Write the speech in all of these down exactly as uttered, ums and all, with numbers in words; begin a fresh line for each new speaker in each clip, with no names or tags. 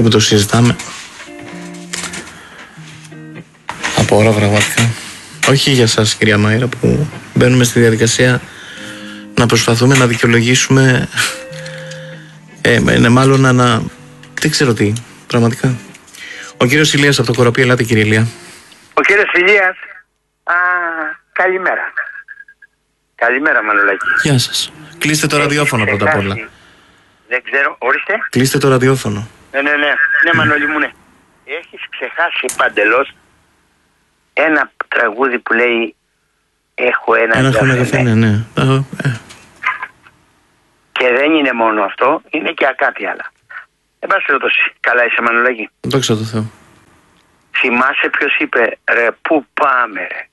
και που το συζητάμε. Από ώρα πραγματικά. Όχι για σας, κυρία Μάιρα, που μπαίνουμε στη διαδικασία να προσπαθούμε να δικαιολογήσουμε. Ε, είναι μάλλον να, να... δεν ξέρω τι, πραγματικά. Ο κύριος Ηλίας από το Κοροπή, ελάτε κύριε Ηλία.
Ο κύριος Ηλίας, α, καλημέρα. Καλημέρα Μανολάκη.
Γεια σας. Κλείστε το ραδιόφωνο πρώτα απ' όλα.
Δεν ξέρω, ορίστε.
Κλείστε το ραδιόφωνο.
Ναι, ναι, ναι, ναι Μανώλη μου, ναι. Έχεις ξεχάσει παντελώς ένα τραγούδι που λέει «Έχω ένα,
ένα καφενέ». Ναι, ναι. Ε.
Και δεν είναι μόνο αυτό, είναι και κάτι άλλα. Εν πάση περιπτώσει, καλά είσαι Μανολάκη?
Δόξα τω Θεώ.
Θυμάσαι ποιος είπε «Ρε πού πάμε ρε»?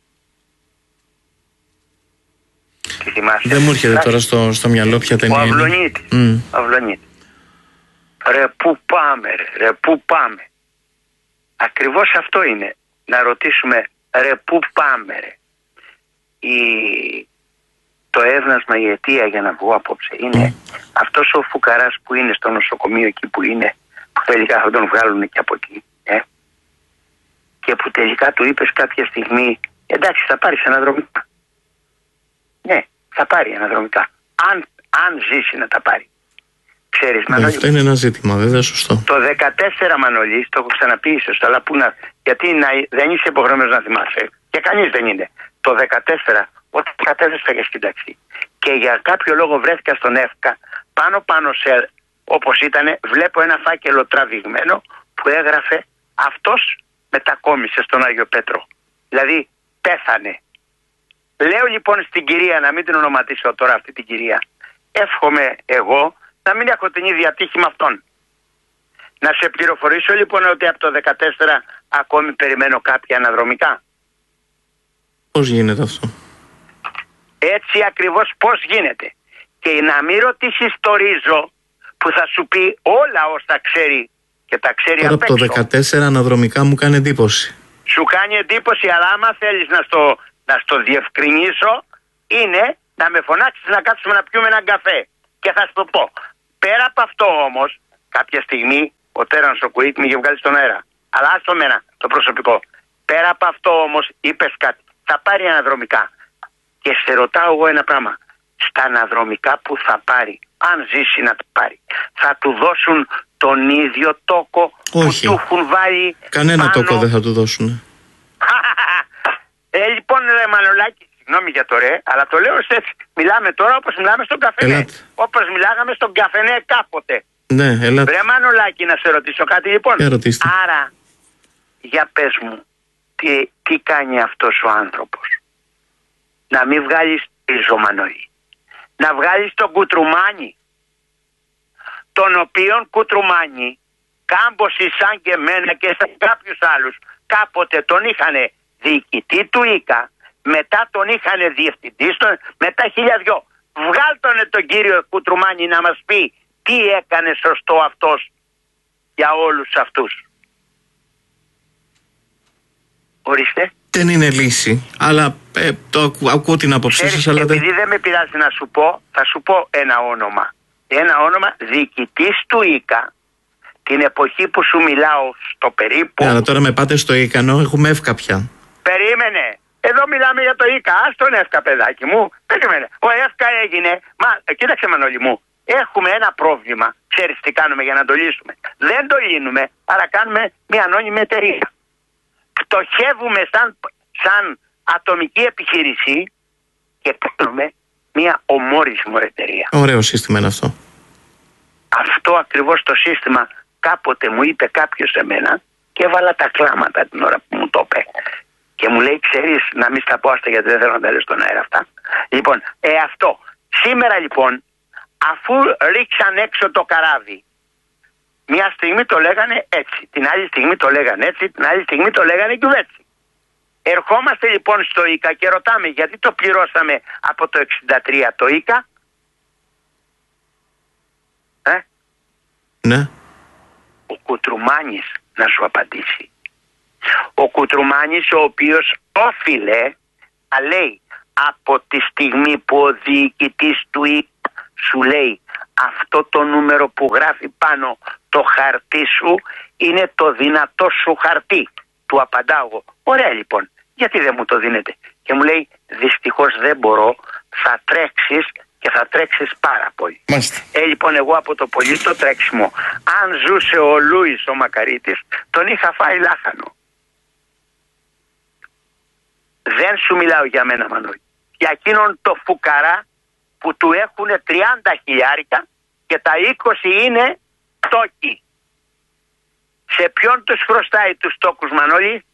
Τι θυμάσαι?
Δεν μου έρχεται τώρα στο, στο μυαλό ποια ταινία είναι. Ο
Αυλονίτη. Mm. Αυλονίτη. Ρε πού πάμε ρε, ρε πού πάμε. Ακριβώς αυτό είναι. Να ρωτήσουμε ρε πού πάμε ρε. Η... Το έβνασμα, η αιτία για να βγω απόψε είναι mm. αυτός ο φουκαράς που είναι στο νοσοκομείο εκεί που είναι, που τελικά θα τον βγάλουν και από εκεί, ε? Και που τελικά του είπες κάποια στιγμή εντάξει θα πάρεις αναδρομικά. Ναι, θα πάρει αναδρομικά. Αν, αν ζήσει να τα πάρει. Ξέρεις,
ναι, Μανώλη. Αυτό είναι ένα ζήτημα, βέβαια, σωστό.
Το δεκατέσσερα Μανώλη, το έχω ξαναπεί ίσως, αλλά που να, γιατί να, δεν είσαι υποχρεωμένος να θυμάσαι. Και κανείς δεν είναι. Το δεκατέσσερα, όταν κατέθεσα για στην ταξί και για κάποιο λόγο βρέθηκα στον ΕΦΚΑ, πάνω πάνω σε, όπως ήτανε, βλέπω ένα φάκελο τραβηγμένο που έγραφε αυτός μετακόμισε στον Άγιο Πέτρο. Δηλαδή, πέθανε. Λέω λοιπόν στην κυρία, να μην την ονοματίσω τώρα αυτή την κυρία, εύχομαι εγώ να μην έχω την ίδια τύχη με αυτόν. Να σε πληροφορήσω λοιπόν ότι από το δεκατέσσερα ακόμη περιμένω κάποια αναδρομικά.
Πώς γίνεται αυτό?
Έτσι ακριβώς πώς γίνεται. Και να μην ρωτήσεις το Ρίζο που θα σου πει όλα όσα ξέρει και τα ξέρει απ' έξω.
Τώρα από το δεκατέσσερα αναδρομικά μου κάνει εντύπωση.
Σου κάνει εντύπωση, αλλά άμα θέλεις να στο... να στο διευκρινίσω, είναι να με φωνάξεις να κάτσουμε να πιούμε έναν καφέ. Και θα σου το πω. Πέρα από αυτό όμως, κάποια στιγμή ο Τέρανος ο Κουίκ με είχε βγάλει στον αέρα. Αλλά άστο μένα το προσωπικό. Πέρα από αυτό όμως είπες κάτι. Θα πάρει αναδρομικά. Και σε ρωτάω εγώ ένα πράγμα. Στα αναδρομικά που θα πάρει, αν ζήσει να τα πάρει, θα του δώσουν τον ίδιο τόκο?
Όχι.
Που του έχουν βάλει
κανένα
πάνω...
τόκο δεν θα του δώσουν.
Ε, λοιπόν, ρε Μανολάκη, συγγνώμη για το ρε, αλλά το λέω έτσι. Μιλάμε τώρα όπως μιλάμε στον καφενέ. Όπως μιλάγαμε στον καφενέ κάποτε.
Ναι, ελάτε.
Ρε Μανολάκη, να σε ρωτήσω κάτι λοιπόν.
Ερωτήστε.
Άρα, για πες μου, τι, τι κάνει αυτός ο άνθρωπος? Να μην βγάλεις πίσω Μανώλη. Να βγάλεις τον Κουτρουμάνη. Τον οποίον Κουτρουμάνη, κάμποσοι σαν και εμένα και σαν κάποιους άλλους, κάποτε τον είχανε διοικητή του ΙΚΑ, μετά τον είχανε διευθυντή, στο, μετά χίλια δυο. Βγάλτονε τον κύριο Κουτρουμάνη να μας πει τι έκανε σωστό αυτός για όλους αυτούς. Ορίστε.
Δεν είναι λύση, αλλά ε, το ακού, ακούω την άποψή σας. Αλλά
επειδή δεν με πειράζει να σου πω, θα σου πω ένα όνομα. Ένα όνομα διοικητής του ΙΚΑ, την εποχή που σου μιλάω στο περίπου.
Ναι, αλλά τώρα με πάτε στο ΙΚΑ, έχουμε ΕΦΚΑ πια.
Περίμενε. Εδώ μιλάμε για το ΙΚΑ. Ας τον ΕΦΚΑ, παιδάκι μου. Περίμενε. Ο ΕΦΚΑ έγινε. Μα, κοίταξε Μανώλη μου. Έχουμε ένα πρόβλημα. Ξέρεις τι κάνουμε για να το λύσουμε? Δεν το λύνουμε, αλλά κάνουμε μια ανώνυμη εταιρεία. Πτωχεύουμε σαν, σαν ατομική επιχείρηση και κάνουμε μια ομόρισμο εταιρεία.
Ωραίο σύστημα είναι αυτό.
Αυτό ακριβώς το σύστημα κάποτε μου είπε κάποιος εμένα και έβαλα τα κλάματα την ώρα που μου το είπε. Και μου λέει, ξέρεις, να μην στα πω άστα γιατί δεν θέλω να τα λέω στον αέρα αυτά. Λοιπόν, ε, αυτό. Σήμερα λοιπόν, αφού ρίξαν έξω το καράβι, μια στιγμή το λέγανε έτσι, την άλλη στιγμή το λέγανε έτσι, την άλλη στιγμή το λέγανε κυβέρνηση. Ερχόμαστε λοιπόν στο ΙΚΑ και ρωτάμε γιατί το πληρώσαμε από το εξήντα τρία το ΙΚΑ. Ε?
Ναι.
Ο Κουτρουμάνης να σου απαντήσει. Ο Κουτρουμάνης ο οποίος όφιλε να λέει από τη στιγμή που ο διοικητής του ΙΚΑ σου λέει αυτό το νούμερο που γράφει πάνω το χαρτί σου είναι το δυνατό σου χαρτί. Του απαντάω εγώ, ωραία λοιπόν, γιατί δεν μου το δίνετε? Και μου λέει, δυστυχώς δεν μπορώ, θα τρέξεις και θα τρέξεις πάρα πολύ.
Μάλιστα.
Ε, λοιπόν, εγώ από το πολύ το τρέξιμο, αν ζούσε ο Λούις ο Μακαρίτης, τον είχα φάει λάχανο. Δεν σου μιλάω για μένα, Μανώλη. Για εκείνον το φουκαρά που του έχουν τριάντα χιλιάρικα και τα είκοσι είναι τόκοι. Σε ποιον τους χρωστάει τους τόκους, Μανώλη?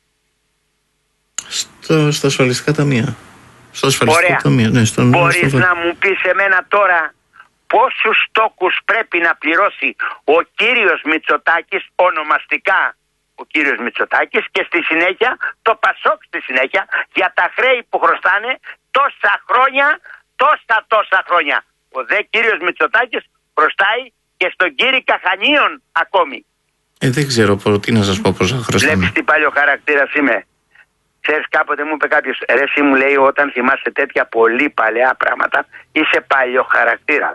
Στο, στα ασφαλιστικά ταμεία. Στο ασφαλιστικό
Ωραία.
ταμείο, ναι. Στον,
Μπορείς
στο...
να μου πεις εμένα τώρα πόσους τόκους πρέπει να πληρώσει ο κύριος Μητσοτάκης, ονομαστικά ο κύριος Μητσοτάκης, και στη συνέχεια το Πασόκ στη συνέχεια, για τα χρέη που χρωστάνε τόσα χρόνια, τόσα τόσα χρόνια. Ο δε κύριος Μητσοτάκης χρωστάει και στον κύριο Καχανίων ακόμη.
Ε, δεν ξέρω τι να σας πω πόσα χρωστάμε.
Βλέπεις τι παλιό χαρακτήρας είμαι? Ξέρεις, κάποτε μου είπε κάποιος, ρε εσύ, μου λέει, όταν θυμάσαι τέτοια πολύ παλαιά πράγματα, είσαι παλιό χαρακτήρα.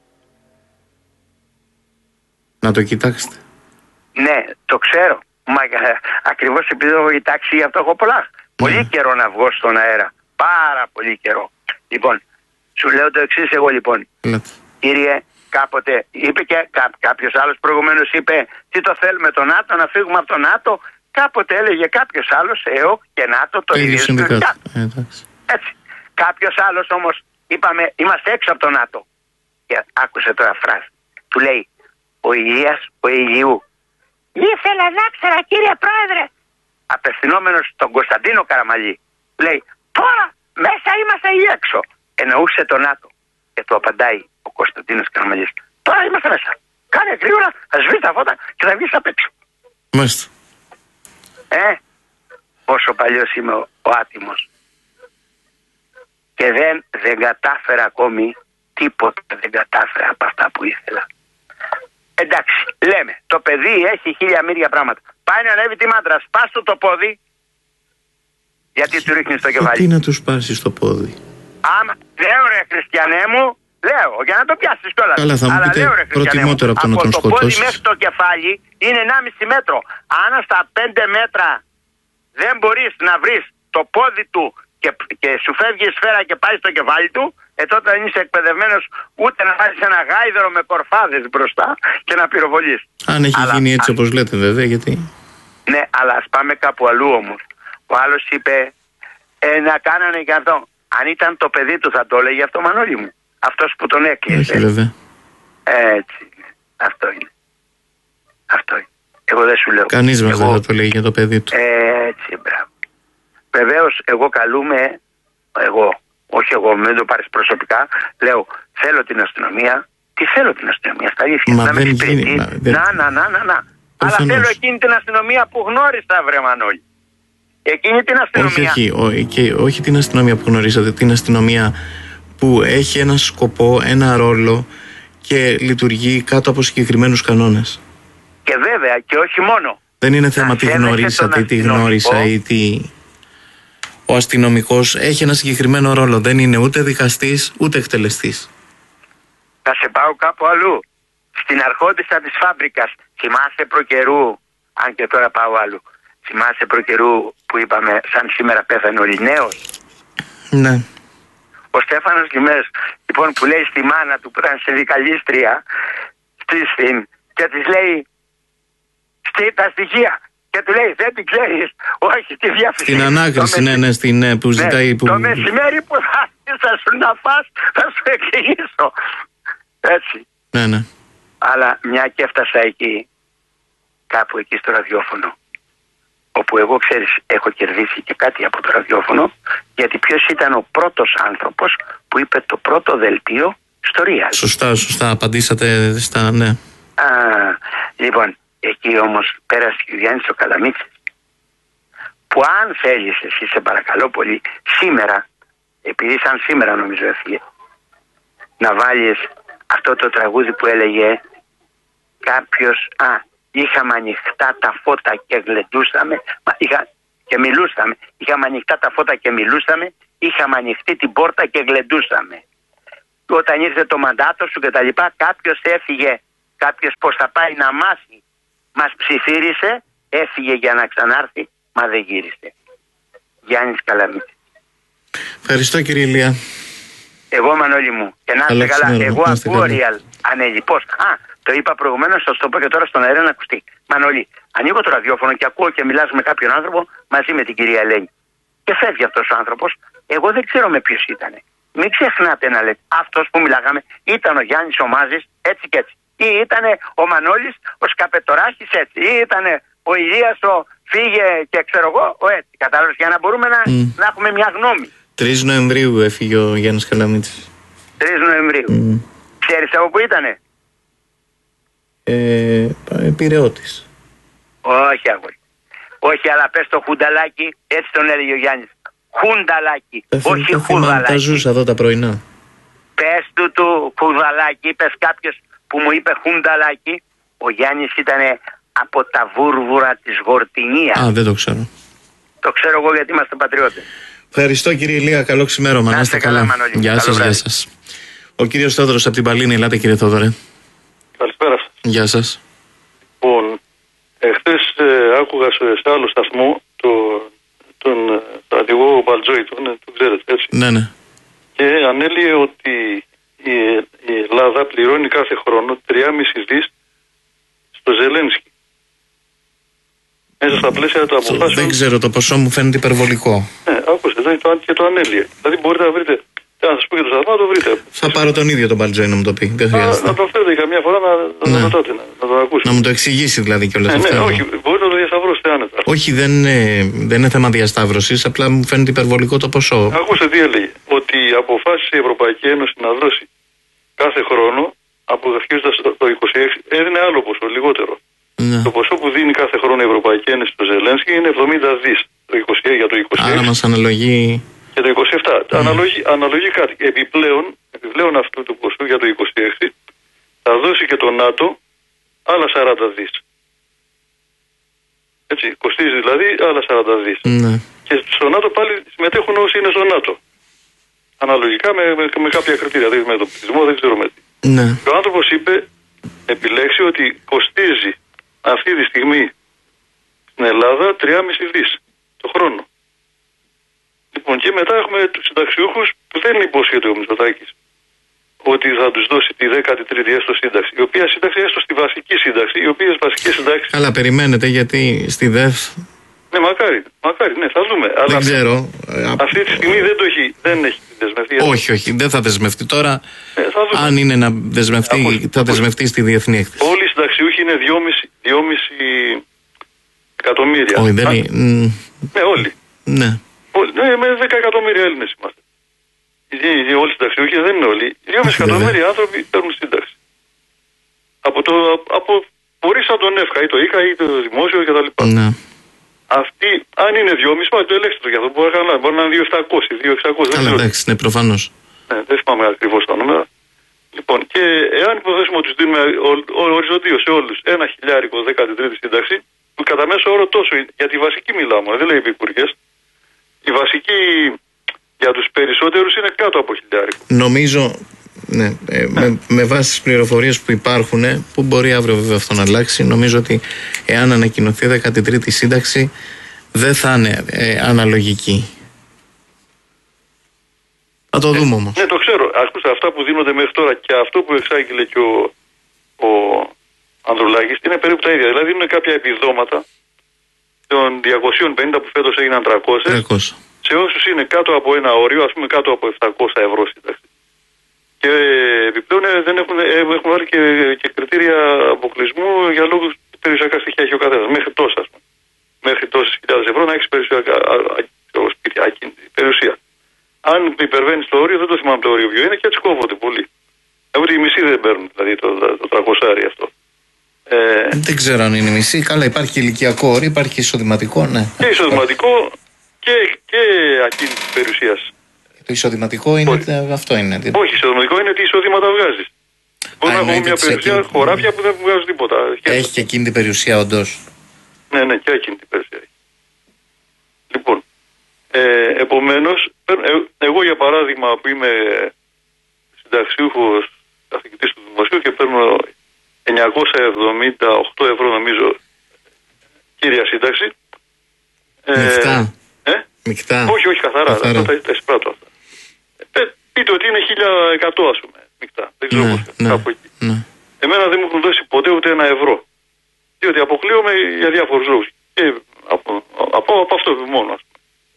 Να το κοιτάξετε.
Ναι, το ξέρω. Μα ακριβώς επειδή έχω κοιτάξει, γι' αυτό έχω πολλά. Ναι. Πολύ καιρό να βγω στον αέρα. Πάρα πολύ καιρό. Λοιπόν, σου λέω το εξής εγώ λοιπόν. Λέτε. Κύριε, κάποτε είπε και κά, κάποιος άλλος προηγουμένως είπε, τι το θέλουμε το ΝΑΤΟ, να φύγουμε από το ΝΑΤΟ. Κάποτε έλεγε κάποιος άλλος, ΕΟΚ και ΝΑΤΟ το ίδιο συνδικάτο. Έτσι. Κάποιος άλλος όμως, είπαμε, είμαστε έξω από το ΝΑΤΟ. Και άκουσε τώρα φράση. Του λέει, ο Ηλίας, ο Ηλιού. Ήθελα να ξέρα, κύριε Πρόεδρε. Απευθυνόμενος στον Κωνσταντίνο Καραμαλή. Λέει, τώρα μέσα είμαστε ή έξω? Εννοούσε το ΝΑΤΟ. Και του απαντάει ο Κωνσταντίνος Καραμαλής, τώρα είμαστε μέσα. Κάνε γρήγορα, θα σβήσει τα φώτα και θα βγεις απ' έξω.
Μάλιστα.
Ε, πόσο παλιός είμαι ο, ο άτιμος. Και δεν, δεν κατάφερα ακόμη τίποτα, δεν κατάφερα από αυτά που ήθελα. Εντάξει, λέμε, το παιδί έχει χίλια μύρια πράγματα. Πάει να ανέβει τη μάντρα, σπάς του το πόδι. Γιατί του ρίχνεις το κεφάλι?
Τι να του σπάσεις το πόδι?
Άμα, λέω ρε χριστιανέ μου, λέω, για να το πιάσεις κιόλας.
Καλά, θα μου
αλλά
πείτε
λέω, ρε,
προτιμότερο από το να τον σκοτώσεις.
Από το πόδι μέχρι το κεφάλι είναι ενάμιση μέτρο. Αν στα πέντε μέτρα δεν μπορείς να βρεις το πόδι του και, και σου φεύγει η σφαίρα και πάει στο κεφάλι του, ε, τότε δεν είσαι εκπαιδευμένος ούτε να βάζεις ένα γάιδερο με κορφάδες μπροστά και να πυροβολείς.
Αν έχει αλλά, γίνει έτσι ας... όπως λέτε βέβαια, γιατί...
Ναι, αλλά ας πάμε κάπου αλλού όμως. Ο άλλος είπε, ε, να κάνανε και αυτό. Αν ήταν το παιδί του θα το έλεγε αυτό, Μανώλη μου. Αυτός που τον έκλεισε.
Όχι βέβαια.
Έτσι είναι. Αυτό είναι. Αυτό είναι. Εγώ δεν σου λέω.
Κανείς μας εγώ... δεν θα το λέει για το παιδί του.
Έτσι, μπράβο. Βεβαίως εγώ καλούμε, εγώ, όχι εγώ, μην το πάρεις προσωπικά, λέω θέλω την αστυνομία. Τι θέλω την αστυνομία, στα αλήθεια?
Μα
να
δεν
με
γίνει. Μα, δεν...
Να, να, να, να, να. Αλλά θέλω εκείνη την αστυνομία που γνώρισα, βρε Μανώλη. Εκείνη την αστυνομία.
Όχι, όχι, και όχι την αστυνομία που γνωρίζατε, την αστυνομία που έχει ένα σκοπό, ένα ρόλο και λειτουργεί κάτω από συγκεκριμένους κανόνες.
Και βέβαια, και όχι μόνο.
Δεν είναι θέμα τι γνωρίσατε ή τι γνώρισα ή τι... Ο αστυνομικός έχει ένα συγκεκριμένο ρόλο. Δεν είναι ούτε δικαστής ούτε εκτελεστής.
Θα σε πάω κάπου αλλού. Στην αρχόντισσα της φάμπρικας, θυμάσαι προκαιρού, αν και τώρα πάω αλλού, θυμάσαι προκαιρού που είπαμε σαν σήμερα πέθανε ο Λινέος?
Ναι.
Ο Στέφανος Λιμές, λοιπόν, που λέει στη μάνα του που ήταν συνδικαλίστρια στην, και της λέει στη, τα στοιχεία. Και του λέει δεν την ξέρεις? Όχι, τη διάφυση.
Στην ανάκριση, ναι, ναι, στην, ναι, που ζητάει. Ναι, που...
Το μεσημέρι που θα θα σου να φας, θα σου εξηγήσω. Έτσι.
Ναι, ναι.
Αλλά μια και έφτασα εκεί, κάπου εκεί στο ραδιόφωνο, όπου εγώ, ξέρεις, έχω κερδίσει και κάτι από το ραδιόφωνο, γιατί ποιος ήταν ο πρώτος άνθρωπος που είπε το πρώτο δελτίο στο Real.
Σωστά, σωστά, απαντήσατε στα, ναι.
Α, λοιπόν, εκεί όμως πέρασε ο Γιάννης ο Καλαμίτσης, που αν θέλεις εσύ, σε παρακαλώ πολύ, σήμερα, επειδή σαν σήμερα νομίζω έφυγε, να βάλεις αυτό το τραγούδι που έλεγε κάποιος, α, είχαμε ανοιχτά τα φώτα και γλεντούσαμε, μα, είχα, και μιλούσαμε, είχαμε ανοιχτά τα φώτα και μιλούσαμε, είχαμε ανοιχτεί την πόρτα και γλεντούσαμε. όταν ήρθε το μαντάτο σου κτλ. Κάποιος έφυγε, κάποιος πως θα πάει να μάθει. Μας ψιθύρισε, έφυγε για να ξανάρθει, μα δεν γύρισε. Γιάννης Καλαμίτης.
Ευχαριστώ κύριε Ηλία.
Εγώ Μανώλη μου. Και να είστε καλά.
Σήμερα,
Εγώ ακούω real. Ανελιπώς. Α, το είπα προηγουμένως, θα το πω και τώρα στον αέρα να ακουστεί. Μανώλη, ανοίγω το ραδιόφωνο και ακούω και μιλάς με κάποιον άνθρωπο μαζί με την κυρία Ελένη. Και φεύγει αυτός ο άνθρωπος. Εγώ δεν ξέρω με ποιος ήταν. Μην ξεχνάτε να λέτε. Αυτός που μιλάγαμε ήταν ο Γιάννης ο Μάζης, έτσι και έτσι. Ή ήταν ο Μανώλης ο Σκαπετοράχης, έτσι. Ή ήταν ο Ηλίας ο φύγε και ξέρω εγώ, ο έτσι. Κατάλαβες, για να μπορούμε να, mm. να έχουμε μια γνώμη.
τρεις Νοεμβρίου έφυγε ο Γιάννης Καλαμίτης.
τρεις Νοεμβρίου. Mm. Ξέρεις από πού ήτανε?
Ε, Πειραιώτης.
Όχι αγόρι. Όχι, αλλά πες το Χουνταλάκι, έτσι τον έλεγε ο Γιάννης. Χουνταλάκι, ε, όχι Χουδαλάκι.
Τα ζούσα εδώ τα πρωινά.
Πες του του Χουδαλάκι, πες κάποιος που μου είπε Χουνταλάκι. Ο Γιάννης ήταν από τα βούρβουρα της Γορτινίας.
Α, δεν το ξέρω.
Το ξέρω εγώ γιατί είμαστε πατριώτες.
Ευχαριστώ κύριε Ηλία, καλό ξημέρωμα. Να είστε καλά. καλά. Γεια σας, γεια σας. Ο κύριος Θόδωρος από την Παλίνη, ελάτε κύριε Θόδωρε.
Καλησπέρα σας.
Γεια σας.
Λοιπόν, εχθές ε, άκουγα σε άλλο σταθμό το, τον στρατηγό Μπαλτζόη, τον, τον ξέρετε έτσι.
Ναι, ναι.
Και ανέλυε ότι η, η Ελλάδα πληρώνει κάθε χρόνο τρία κόμμα πέντε δις στο Ζελένσκι. Μέσα στα πλαίσια του αποφάσεων.
Δεν ξέρω, το ποσό μου φαίνεται υπερβολικό.
Ναι, άκουστε, το, και το ανέλυε. Δηλαδή μπορείτε να βρείτε. Να σας πω και το σταθμό, να το βρείτε.
Θα πάρω τον ίδιο τον Μπαλτζόη να μου το πει. Δεν χρειάζεται.
Να, να το φέρετε καμιά φορά να, να, ναι. να, να, να το ακούσετε.
Να μου το εξηγήσει δηλαδή κιόλας.
Ναι,
αυτά.
Ναι, όχι, μπορείτε να το διασταυρώσετε άνετα.
Όχι, δεν είναι, δεν είναι θέμα διασταύρωσης, απλά μου φαίνεται υπερβολικό το ποσό.
Ακούστε τι έλεγε. Ότι αποφάσισε η Ευρωπαϊκή Ένωση να δώσει κάθε χρόνο, αποδεχτίζοντας το είκοσι έξι, έδινε άλλο ποσό, λιγότερο. Ναι. Το ποσό που δίνει κάθε χρόνο η Ευρωπαϊκή Ένωση στο Ζελένσκι είναι εβδομήντα δις το είκοσι έξι, για το είκοσι έξι.
Άρα μας αναλογεί.
Και το είκοσι επτά. Mm. Αναλογεί, αναλογεί κάτι. Επιπλέον, επιπλέον αυτού του ποσού για το είκοσι έξι θα δώσει και το ΝΑΤΟ άλλα σαράντα δις. Έτσι, κοστίζει δηλαδή άλλα σαράντα δις.
Mm.
Και στο ΝΑΤΟ πάλι συμμετέχουν όσοι είναι στο ΝΑΤΟ. Αναλογικά με, με, με κάποια κριτήρια. Δηλαδή με τον πληθυσμό δεν ξέρω με τι.
Mm.
Και ο άνθρωπος είπε, επιλέξει ότι κοστίζει αυτή τη στιγμή στην Ελλάδα τρία κόμμα πέντε δις το χρόνο. Λοιπόν, και μετά έχουμε τους συνταξιούχους που δεν υπόσχεται ο Μητσοτάκης ότι θα τους δώσει τη δέκατη τρίτη έστω σύνταξη. Η οποία σύνταξη έστω στη βασική σύνταξη, οι οποίες βασικές συντάξεις.
Αλλά περιμένετε γιατί στη ΔΕΦ.
Ναι, μακάρι, μακάρι, ναι, θα δούμε.
Δεν
αλλά
ξέρω.
Αυτή τη στιγμή δεν το έχει, δεν έχει δεσμευτεί.
Όχι, όχι, δεν θα δεσμευτεί τώρα.
Ναι, θα
αν είναι να δεσμευτεί, Ακούς, θα δεσμευτεί στη διεθνή έκθεση.
Όλοι οι συνταξιούχοι είναι δυόμισι εκατομμύρια.
Όχι, δεν είναι.
Ναι, όλοι.
Ναι.
Ναι, με δέκα εκατομμύρια Έλληνες είμαστε. Οι, οι όλοι συνταξιούχοι δεν είναι όλοι. δυόμισι εκατομμύρια άνθρωποι παίρνουν σύνταξη. Από το. Από, μπορεί σαν τον ΕΦΚΑ ή το ΙΚΑ ή το δημόσιο κτλ.
Ναι.
Αυτοί, αν είναι δυόμισι, πάει το ελέγξτε το για αυτό. Μπορεί να, μπορεί να είναι δύο χιλιάδες επτακόσια, δύο χιλιάδες εξακόσια.
Αλλά εντάξει, ναι, προφανώς.
Ναι, δεν θυμάμαι ακριβώς τα νούμερα. Λοιπόν, και εάν υποθέσουμε ότι του δίνουμε οριζοντίως σε όλους ένα χιλιάρικο δέκατη τρίτη σύνταξη, που κατά μέσο όρο τόσο είναι. Για τη βασική μιλάμε, δεν λέει επικουρικές. Η βασική για τους περισσότερους είναι κάτω από χιλιάρικο.
Νομίζω, ναι, ε, με, με βάση τις πληροφορίες που υπάρχουν, που μπορεί αύριο βέβαια αυτό να αλλάξει, νομίζω ότι εάν ανακοινωθεί δέκατη τρίτη σύνταξη δεν θα είναι ε, αναλογική. Θα το δούμε όμως.
Ναι, το ξέρω. Ακούστε, αυτά που δίνονται μέχρι τώρα και αυτό που εξάγγειλε και ο, ο Ανδρουλάκης είναι περίπου τα ίδια. Δηλαδή είναι κάποια επιδόματα των διακόσια πενήντα που φέτος έγιναν τριακόσια,
τριακόσια.
Σε όσους είναι κάτω από ένα όριο, ας πούμε κάτω από επτακόσια ευρώ σύνταξη. Και επιπλέον δεν έχουν, έχουν βάλει και, και κριτήρια αποκλεισμού για λόγους περιουσιακά στοιχεία έχει ο καθένας. Μέχρι τόσα, ας πούμε. Μέχρι τόσες χιλιάδες ευρώ να έχεις περιουσιακά σπίτι, περιουσία. Αν υπερβαίνεις το όριο, δεν το θυμάμαι το όριο ποιο είναι και έτσι κόβονται πολύ. Ούτε οι μισοί δεν παίρνουν, δηλαδή το, το, το τριακόσια αυτό. Ε,
δεν ξέρω αν είναι μισή. Καλά, υπάρχει ηλικιακό όριο, υπάρχει εισοδηματικό, ναι.
Και εισοδηματικό και, και ακίνητη περιουσία.
Το εισοδηματικό είναι ότι αυτό είναι.
Όχι, εισοδηματικό είναι τι εισοδήματα βγάζει. Μπορεί να έχουμε μια περιουσία εκείνη... χωράφια που δεν βγάζουν τίποτα.
Έχει και εκείνη την περιουσία, όντως.
Ναι, ναι, και εκείνη την περιουσία. Λοιπόν, ε, επομένως, ε, εγώ για παράδειγμα που είμαι συνταξιούχος καθηγητής του Δημοσίου και παίρνω εννιακόσια εβδομήντα οκτώ ευρώ νομίζω κύρια σύνταξη.
Μεικτά.
Ε, ε?
Μεικτά.
Όχι, όχι, καθαρά.
καθαρά.
Αυτό τα, τα εισπράττω αυτά. Ε, πείτε ότι είναι χίλια εκατό ας πούμε, μεικτά. Δεν ξέρω
Ναι,
πώς.
ναι,
Κάπου εκεί.
ναι.
Εμένα δεν μου έχουν δώσει ποτέ ούτε ένα ευρώ. Διότι αποκλείομαι για διάφορους λόγους. Και από, από, από αυτό μόνο. Ας πούμε.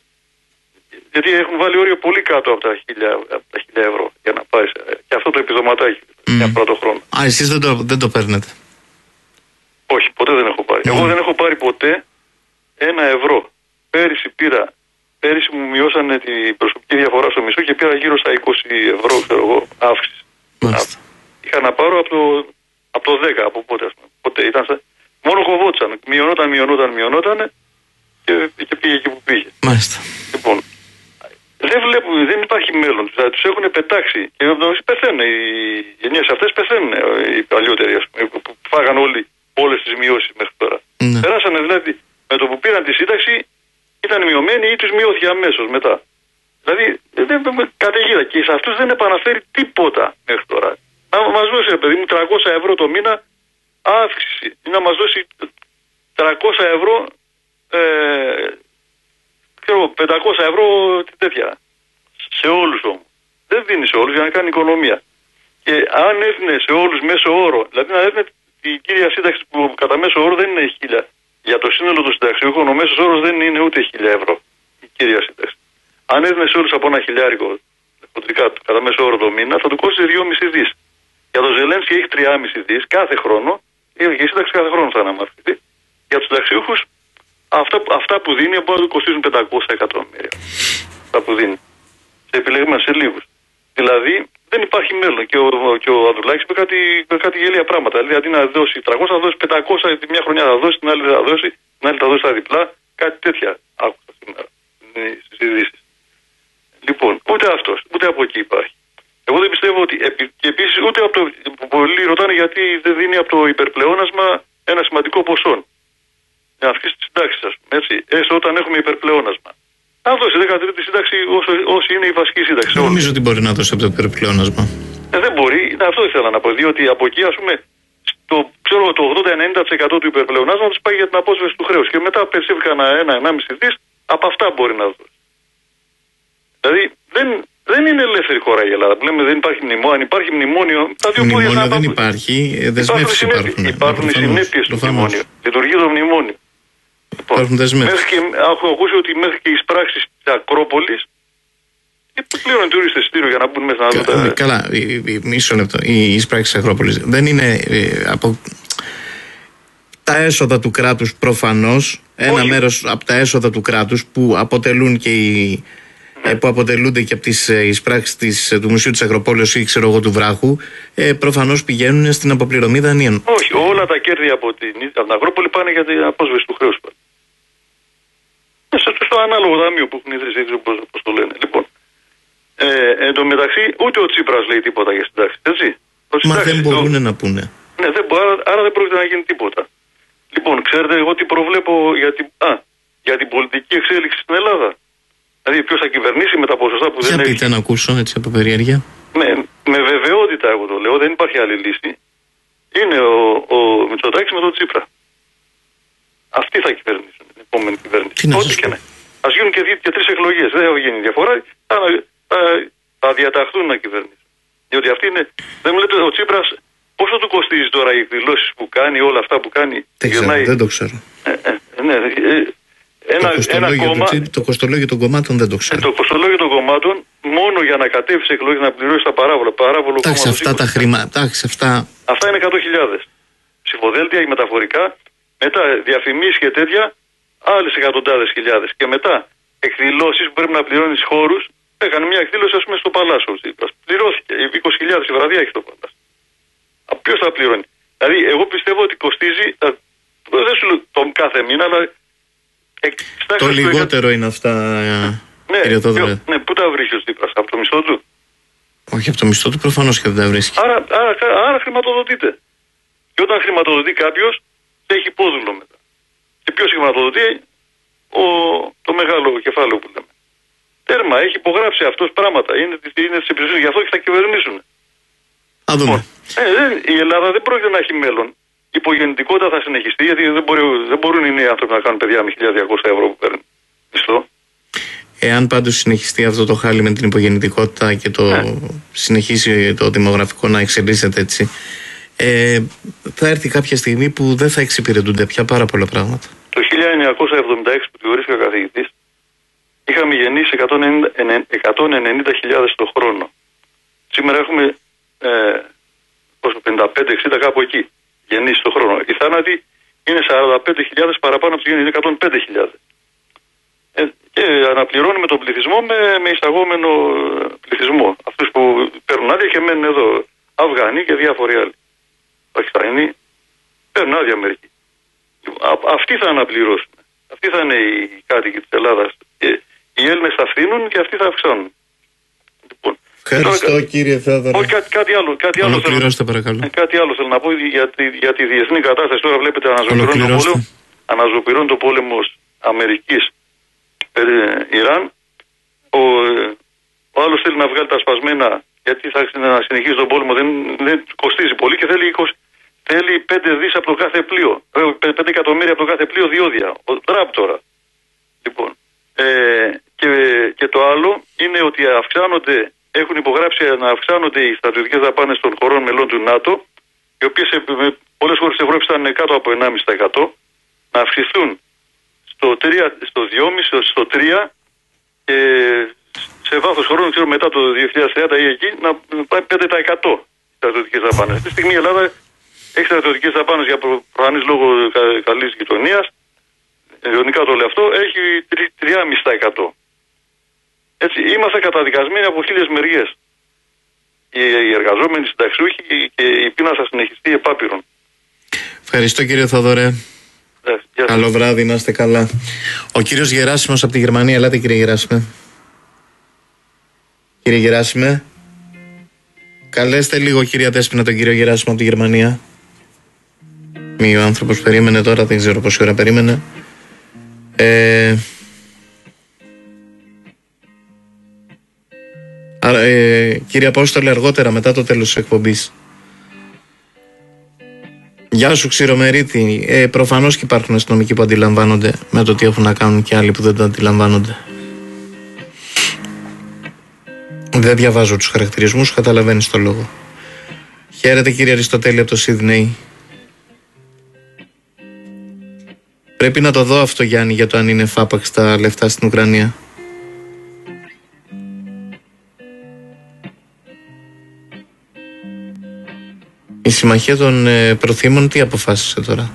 Γιατί έχουν βάλει όριο πολύ κάτω από τα χίλια, από τα χίλια ευρώ για να πάρεις. Και αυτό το επιδοματάκι mm. για πρώτο χρόνο.
Α, εσείς δεν το, δεν το παίρνετε.
Όχι, ποτέ δεν έχω πάρει. Mm. Εγώ δεν έχω πάρει ποτέ ένα ευρώ. Πέρυσι πήρα, πέρυσι μου μειώσανε την προσωπική διαφορά στο μισθό και πήρα γύρω στα είκοσι ευρώ, ξέρω εγώ, αύξηση.
Μάλιστα.
Είχα να πάρω από το, από το δέκα, από πότε, ας πούμε. Ποτέ ήταν στα... Μόνο κοβόντουσαν. Μειωνόταν, μειωνόταν, μειωνόταν και, και πήγε εκεί που πήγε.
Μάλιστα.
Λοιπόν, δεν βλέπουν, δεν υπάρχει μέλλον. Δηλαδή, τους έχουν πετάξει και πεθαίνουν. Οι γενιές αυτές πεθαίνουν. Οι παλιότεροι, ας πούμε, που φάγαν όλοι όλες τις μειώσεις μέχρι τώρα.
Ναι.
Περάσανε δηλαδή με το που πήραν τη σύνταξη, ήταν μειωμένοι ή τους μειώθηκε αμέσως μετά. Δηλαδή, δεν καταιγίδα και σε αυτούς δεν επαναφέρει τίποτα μέχρι τώρα. Να μας δώσει, ρε παιδί μου, τριακόσια ευρώ το μήνα αύξηση ή να μας δώσει τριακόσια ευρώ, ε, ξέρω, πεντακόσια ευρώ τέτοια. Σε όλους όμως. Δεν δίνει σε όλους για να κάνει οικονομία. Και αν έδινε σε όλους μέσο όρο, δηλαδή να έδινε η κύρια σύνταξη που κατά μέσο όρο δεν είναι χίλια. Για το σύνολο των συνταξιούχων ο μέσος όρος δεν είναι ούτε χίλια ευρώ η κύρια σύνταξη. Αν έδινε σε όλους από ένα χιλιάρικο χοντρικά κατά μέσο όρο το μήνα θα του κόστησε δυόμισι δις. Για το Ζελένσκι έχει τριακόσια πενήντα δις κάθε χρόνο και η σύνταξη κάθε χρόνο θα αναμορφωθεί. Για τους συνταξιούχους αυτά, αυτά που δίνει μπορεί να του κοστίζουν πεντακόσια εκατομμύρια. Αυτά που δίνει. Σε επιλεγμένα, σε λίγους. Δηλαδή δεν υπάρχει μέλλον. Και ο, και ο Ανδρουλάκης είπε κάτι, κάτι γελία πράγματα. Δηλαδή αντί να δώσει τριακόσια θα δώσει πεντακόσια, τη μια χρονιά θα δώσει, την άλλη θα δώσει, την άλλη θα δώσει τα διπλά. Κάτι τέτοια άκουσα σήμερα στις ειδήσεις. Λοιπόν, ούτε αυτός, ούτε από εκεί υπάρχει. Εγώ δεν πιστεύω ότι. Και επίσης ούτε από το. Πολλοί ρωτάνε γιατί δεν δίνει από το υπερπλεόνασμα ένα σημαντικό ποσό. Να αυξήσει τη συντάξη, α πούμε. Έτσι, έστω όταν έχουμε υπερπλεόνασμα. Να δώσει δέκατη τρίτη σύνταξη όσο, όσο είναι η βασική σύνταξη.
Δεν νομίζω ότι μπορεί να δώσει από το υπερπλεόνασμα.
Ε, δεν μπορεί. Αυτό ήθελα να πω. Διότι από εκεί, ας πούμε, το, ξέρω, το ογδόντα με ενενήντα τοις εκατό του υπερπλεονάσματος πάει για την απόσβεση του χρέους. Και μετά περισσεύει κανένα ένα με ενάμιση δις, από αυτά μπορεί να δώσει. Δηλαδή δεν, δεν είναι ελεύθερη χώρα η Ελλάδα. Που λέμε δεν υπάρχει μνημόνιο. Αν υπάρχει μνημόνιο, τα δύο πόδια θα
δεν υπάρχει. Δεσμεύσεις υπάρχουν.
Υπάρχουν οι συνέπειες του μνημόνιου. Λειτουργεί το μνημόνιο.
Υπάρχουν δεσμεύσεις.
Έχω ακούσει ότι μέχρι και οι πράξεις της Ακρόπολης πλήρωνε τουρίστες εισιτήριο για να μπουν μέσα να δουν τα...
Καλά, μισό λεπτό. Οι εισπράξεις της Ακρόπολης δεν είναι από τα έσοδα του κράτους προφανώς. Ένα
Όχι.
μέρος από τα έσοδα του κράτους που αποτελούν και οι... Ναι. που αποτελούνται και από τις εισπράξεις της, του Μουσείου της Ακροπόλεως ή ξέρω εγώ του Βράχου, ε, προφανώς πηγαίνουν στην αποπληρωμή δανείων.
Όχι, όλα τα κέρδη από την, από την Ακρόπολη πάνε για την απόσβεση του χρέους. Στο, στο ανάλογο δαμείο που έχουν ιδρύσει, δεν ξέρω πώς, πώς το λένε. Λοιπόν, ε, εν τω μεταξύ, ούτε ο Τσίπρας λέει τίποτα για συντάξεις, έτσι.
Μα δεν μπορούν το... να πούνε.
Ναι, δεν μπο, άρα, άρα δεν πρόκειται να γίνει τίποτα. Λοιπόν, ξέρετε εγώ τι προβλέπω για την, α, για την πολιτική εξέλιξη στην Ελλάδα. Δηλαδή, ποιος θα κυβερνήσει με τα ποσοστά που
για
δεν έχει.
Για πείτε να ακούσω έτσι από περιέργεια.
Με, με βεβαιότητα, εγώ το λέω, δεν υπάρχει άλλη λύση. Είναι ο, ο Μητσοτάκης με τον Τσίπρα. Αυτοί θα κυβερνήσουν την επόμενη κυβέρνηση.
Τι να σας πω.
Ας γίνουν και, και τρεις εκλογές. Δεν θα γίνει διαφορά. Θα, θα, θα διαταχθούν να κυβερνήσουν. Διότι αυτή είναι. Δεν μου λέτε ο Τσίπρας πόσο του κοστίζει τώρα οι εκδηλώσεις που κάνει, όλα αυτά που κάνει.
Δεν ξέρω, γυρνάει... δεν το ξέρω.
Ε, ε, ναι, ε, Ένα,
το,
ένα κόμμα,
το, το κοστολόγιο των κομμάτων δεν το ξέρω.
Το κοστολόγιο των κομμάτων μόνο για να κατέβει σε εκλογές να πληρώσει τα παράβολα. Παράβολο
Τάξη, αυτά τα χρήματα. Αυτά...
αυτά είναι εκατό χιλιάδες. Ψηφοδέλτια ή μεταφορικά. Μετά διαφημίσεις και τέτοια άλλες εκατοντάδες χιλιάδες. Και μετά εκδηλώσεις που πρέπει να πληρώνεις χώρους. Έκανε μια εκδήλωση, ας πούμε, στο Παλάσιο. Πληρώθηκε. είκοσι χιλιάδες η βραδιά έχει το Παλάσιο. Ποιος θα πληρώνει. Δηλαδή, εγώ πιστεύω ότι κοστίζει. Δεν σου λέω τον κάθε μήνα, αλλά.
Το λιγότερο είναι αυτά,
ναι,
κύριε Θόδωρε.
Ναι, πού τα βρίσκει ο Τσίπρας, από το μισθό του.
Όχι, από το μισθό του προφανώς και δεν τα βρίσκει.
Άρα, άρα, άρα χρηματοδοτείται. Και όταν χρηματοδοτεί κάποιος, έχει πόδουλο μετά. Και ποιος χρηματοδοτεί, ο, το μεγάλο κεφάλαιο που λέμε. Τέρμα, έχει υπογράψει αυτός πράγματα. Είναι, είναι της εμπιστοσύνης, γι' αυτό και θα κυβερνήσουν.
Α δούμε.
Ε, η Ελλάδα δεν πρόκειται να έχει μέλλον. Η υπογεννητικότητα θα συνεχιστεί, γιατί δεν, μπορεί, δεν μπορούν οι νέοι άνθρωποι να κάνουν παιδιά με χίλια διακόσια ευρώ που παίρνουν μισθό. Εάν
πάντως συνεχιστεί αυτό το χάλι με την υπογεννητικότητα και το ναι. συνεχίσει το δημογραφικό να εξελίσσεται έτσι, ε, θα έρθει κάποια στιγμή που δεν θα εξυπηρετούνται πια πάρα πολλά πράγματα.
Το χίλια εννιακόσια εβδομήντα έξι που διορίστηκα καθηγητής, είχαμε γεννήσει εκατόν ενενήντα χιλιάδες το χρόνο. Σήμερα έχουμε ε, πενήντα πέντε εξήντα κάπου εκεί γεννήσει το χρόνο. Οι θάνατοι είναι σαράντα πέντε χιλιάδες παραπάνω από τους γεννήσεις, είναι εκατόν πέντε χιλιάδες. Ε, και αναπληρώνουμε τον πληθυσμό με, με εισαγόμενο πληθυσμό. Αυτούς που παίρνουν άδεια και μένουν εδώ. Αφγανοί και διάφοροι άλλοι. Πακιστανοί παίρνουν άδεια μερικοί. Αυτοί θα αναπληρώσουν. Αυτοί θα είναι οι κάτοικοι της Ελλάδας. Και οι Έλληνες θα φθήνουν και αυτοί θα αυξάνουν. Λοιπόν,
ευχαριστώ τώρα, κύριε Θεόδωρο.
Όχι, κάτι, κάτι άλλο. Κάτι άλλο, θέλω, κάτι άλλο θέλω να πω για τη, για τη διεθνή κατάσταση. Τώρα βλέπετε αναζωπηρώνει το πόλεμο. Αναζωπηρώνει το πόλεμο Αμερικής ε, Ιράν. Ο, ο άλλος θέλει να βγάλει τα σπασμένα, γιατί θα να συνεχίσει τον πόλεμο. Δεν, δεν κοστίζει πολύ και θέλει είκοσι. Θέλει πέντε δις από το κάθε πλοίο. πέντε εκατομμύρια από το κάθε πλοίο διόδια. Ο Τραμπ τώρα. Λοιπόν. Ε, και, και το άλλο είναι ότι αυξάνονται, έχουν υπογράψει να αυξάνονται οι στρατιωτικές δαπάνες των χωρών μελών του ΝΑΤΟ, οι οποίες σε πολλές χώρες της Ευρώπης ήταν κάτω από εννιά κόμμα πέντε τοις εκατό, να αυξηθούν στο, τρία, στο δυόμισι τοις εκατό, στο τρία τοις εκατό και σε βάθος χρόνου, ξέρω μετά το δύο χιλιάδες τριάντα ή εκεί, να πάει πέντε τοις εκατό στρατιωτικές δαπάνες. Αυτή τη στιγμή η Ελλάδα έχει στρατιωτικές δαπάνες για προφανής λόγω καλής γειτονίας. Ιωνικά το λέω αυτό, έχει τρία κόμμα πέντε τοις εκατό. Έτσι, είμαστε καταδικασμένοι από χίλιες μεριές. Οι εργαζόμενοι συνταξιούχοι και η πείνα θα συνεχιστεί επάπειρον.
Ευχαριστώ κύριε Θοδωρέ. Yeah, Καλό βράδυ, να είστε καλά. Ο κύριος Γεράσιμος από τη Γερμανία. Ελάτε κύριε Γεράσιμε. Κύριε Γεράσιμε. Καλέστε λίγο κυρία Δέσποινα τον κύριο Γεράσιμο από τη Γερμανία. Μη ο άνθρωπος περίμενε τώρα, δεν ξέρω πόση ώρα περίμενε. Ε, άρα, ε, κύριε Απόστολε, αργότερα μετά το τέλος της εκπομπής. Γεια σου Ξηρομερίτη. Ε, προφανώς και υπάρχουν αστυνομικοί που αντιλαμβάνονται με το τι έχουν να κάνουν και άλλοι που δεν το αντιλαμβάνονται. Δεν διαβάζω τους χαρακτηρισμούς, καταλαβαίνεις το λόγο. Χαίρετε κύριε Αριστοτέλη από το Σίδνεϊ. Πρέπει να το δω αυτό Γιάννη για το αν είναι φάπαξ τα λεφτά στην Ουκρανία. Η συμμαχία των ε, προθήμων τι αποφάσισε τώρα?